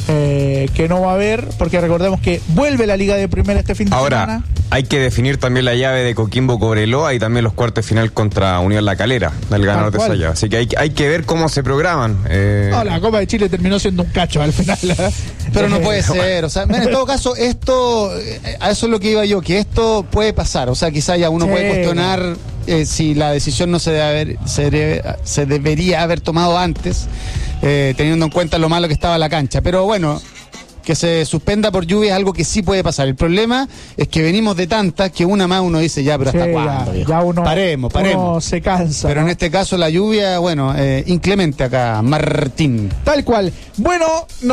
[SPEAKER 1] Eh, que no va a haber, porque recordemos que vuelve la Liga de Primera este fin de
[SPEAKER 5] Ahora,
[SPEAKER 1] semana.
[SPEAKER 5] Ahora, hay que definir también la llave de Coquimbo Cobreloa y también los cuartos de final contra Unión La Calera, del ganador de esa llave. Así que hay, hay que ver cómo se programan. Eh...
[SPEAKER 1] No, la Copa de Chile terminó siendo un cacho al final.
[SPEAKER 4] Pero no puede ser, o sea, en todo caso, esto, a eso es lo que iba yo, que esto puede pasar, o sea, quizá ya uno sí. puede cuestionar eh, si la decisión no se, debe haber, se, debe, se debería haber tomado antes, eh, teniendo en cuenta lo malo que estaba la cancha, pero bueno, que se suspenda por lluvia es algo que sí puede pasar. El problema es que venimos de tantas que una más uno dice ya, pero ¿hasta sí, cuándo?
[SPEAKER 1] Ya, ya uno,
[SPEAKER 4] paremos, paremos.
[SPEAKER 1] Uno se cansa.
[SPEAKER 4] Pero ¿no? En este caso la lluvia, bueno, eh, inclemente acá, Martín.
[SPEAKER 1] Tal cual. Bueno,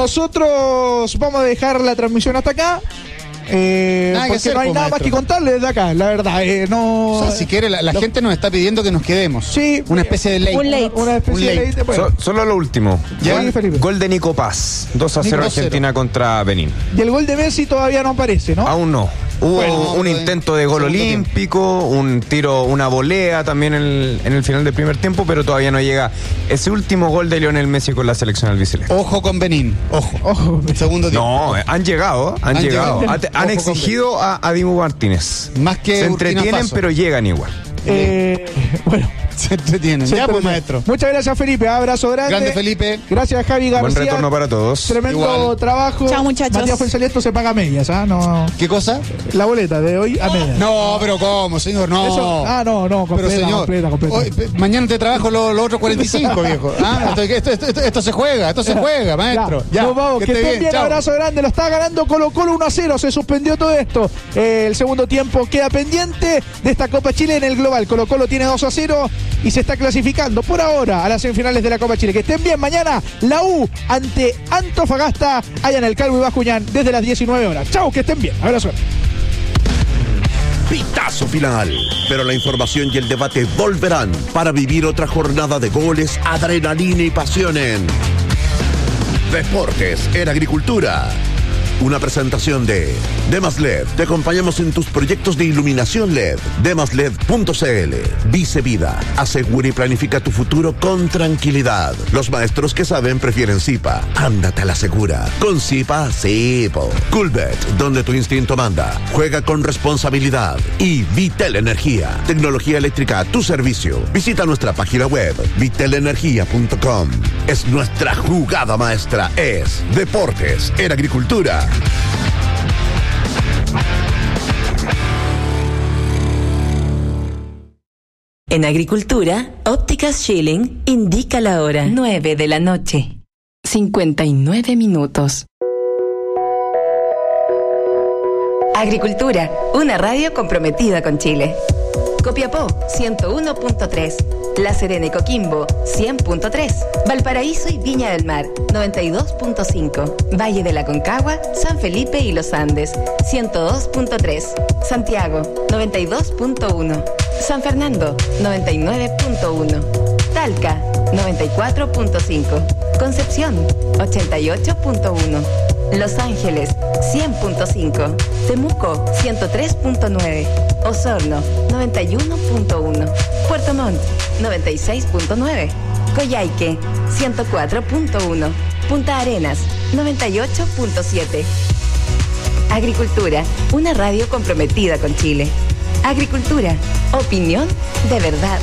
[SPEAKER 1] nosotros vamos a dejar la transmisión hasta acá. Eh, porque hacer, no hay nada maestro. más que contarles desde acá, la verdad. Eh, no,
[SPEAKER 4] o sea, si quiere, la, la lo, gente nos está pidiendo que nos quedemos.
[SPEAKER 1] Sí.
[SPEAKER 4] Una especie de late.
[SPEAKER 3] Un late.
[SPEAKER 1] Una, una especie
[SPEAKER 4] un late.
[SPEAKER 1] de late. Bueno.
[SPEAKER 5] So, solo lo último.
[SPEAKER 1] ¿Ya?
[SPEAKER 5] Gol, gol de Nico Paz. dos a cero Argentina contra Benín.
[SPEAKER 1] Y el gol de Messi todavía no aparece, ¿no?
[SPEAKER 5] Aún no. Hubo
[SPEAKER 4] bueno,
[SPEAKER 5] un intento de gol olímpico, tiempo. un tiro, una volea también en el, en el final del primer tiempo, pero todavía no llega ese último gol de Lionel Messi con la selección albiceleste.
[SPEAKER 4] Ojo con Benín, ojo.
[SPEAKER 1] Ojo.
[SPEAKER 4] Segundo tiempo.
[SPEAKER 5] No, han llegado, han, han llegado. llegado. Han, han exigido a, a Dibu Martínez.
[SPEAKER 4] Más que
[SPEAKER 5] se entretienen,
[SPEAKER 4] Faso.
[SPEAKER 5] pero llegan igual.
[SPEAKER 1] Eh, bueno,
[SPEAKER 4] Se entretienen.
[SPEAKER 1] Se
[SPEAKER 4] ya, pues,
[SPEAKER 1] entretienen.
[SPEAKER 4] maestro.
[SPEAKER 1] Muchas gracias, Felipe. Abrazo grande.
[SPEAKER 4] Grande, Felipe.
[SPEAKER 1] Gracias, Javi García.
[SPEAKER 5] Buen retorno para todos.
[SPEAKER 1] Tremendo
[SPEAKER 5] Igual.
[SPEAKER 1] trabajo.
[SPEAKER 3] Chao, muchachos.
[SPEAKER 1] Matías Fuenzalía se paga a medias, ¿ah? No.
[SPEAKER 4] ¿Qué cosa?
[SPEAKER 1] La boleta de hoy a medias.
[SPEAKER 4] No, pero ¿cómo, señor? No.
[SPEAKER 1] Eso- ah, no, no, completa,
[SPEAKER 4] pero, señor,
[SPEAKER 1] completa, completa.
[SPEAKER 4] hoy, pe- mañana te trabajo los los otros cuarenta y cinco, viejo. Ah, esto, esto, esto, esto- esto se juega, esto se juega, maestro.
[SPEAKER 1] Ya,
[SPEAKER 4] Ya,
[SPEAKER 1] nos vamos, que,
[SPEAKER 4] esté
[SPEAKER 1] estén bien,
[SPEAKER 4] chao.
[SPEAKER 1] abrazo grande, lo está ganando Colo Colo uno a cero, se suspendió todo esto. Eh, el segundo tiempo queda pendiente de esta Copa Chile en el global. Colo Colo tiene dos a cero y se está clasificando por ahora a las semifinales de la Copa Chile. Que estén bien, mañana la U ante Antofagasta, allá en el Calvo y Bascuñán, desde las diecinueve horas. Chau, que estén bien, abrazo.
[SPEAKER 2] Pitazo final. Pero la información y el debate volverán para vivir otra jornada de goles, adrenalina y pasión en Deportes en Agricultura. Una presentación de Demas L E D. Te acompañamos en tus proyectos de iluminación L E D. demas led punto c l. Vice Vida. Asegura y planifica tu futuro con tranquilidad. Los maestros que saben prefieren Zipa. Ándate a la segura. Con Zipa, sí, po. Coolbet, donde tu instinto manda. Juega con responsabilidad. Y Vitel Energía. Tecnología eléctrica a tu servicio. Visita nuestra página web vitel energía punto com. Es nuestra jugada maestra. Es Deportes en Agricultura.
[SPEAKER 14] En Agricultura, Ópticas Schilling indica la hora nueve de la noche. cincuenta y nueve minutos. Agricultura, una radio comprometida con Chile. Copiapó, ciento uno punto tres. La Serena y Coquimbo, cien punto tres. Valparaíso y Viña del Mar, noventa y dos punto cinco. Valle de la Concagua, San Felipe y Los Andes, ciento dos punto tres. Santiago, noventa y dos punto uno. San Fernando, noventa y nueve punto uno. Talca, noventa y cuatro punto cinco. Concepción, ochenta y ocho punto uno. Los Ángeles, cien punto cinco. Temuco, ciento tres punto nueve. Osorno, noventa y uno punto uno. Puerto Montt, noventa y seis punto nueve. Coyhaique, ciento cuatro punto uno. Punta Arenas, noventa y ocho punto siete. Agricultura, una radio comprometida con Chile. Agricultura, opinión de verdad.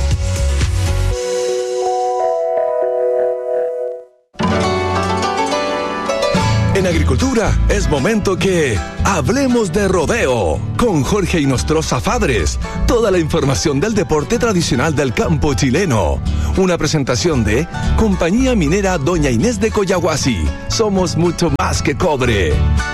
[SPEAKER 9] En Agricultura es momento que hablemos de rodeo con Jorge Inostroza Fadres. Toda la información del deporte tradicional del campo chileno. Una presentación de Compañía Minera Doña Inés de Collahuasi. Somos mucho más que cobre.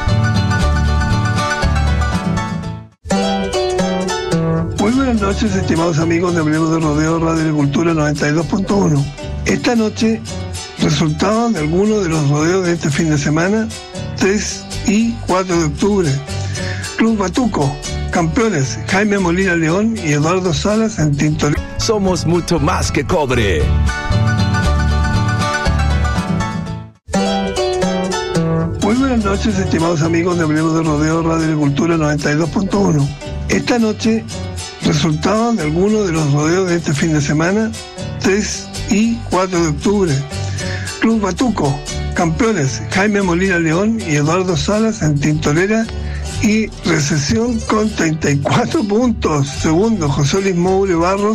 [SPEAKER 15] Muy buenas noches, estimados amigos de Hablemos de Rodeo Radio Agricultura noventa y dos punto uno. Esta noche, resultados de algunos de los rodeos de este fin de semana, tres y cuatro de octubre. Club Batuco, campeones Jaime Molina León y Eduardo Salas en Tintoré.
[SPEAKER 9] Somos mucho más que cobre.
[SPEAKER 15] Muy buenas noches, estimados amigos de Hablemos de Rodeo Radio Agricultura noventa y dos punto uno. Esta noche, resultados de algunos de los rodeos de este fin de semana, tres y cuatro de octubre. Club Batuco, campeones Jaime Molina León y Eduardo Salas en Tintorera y recesión con treinta y cuatro puntos. Segundo, José Luis Moure Barros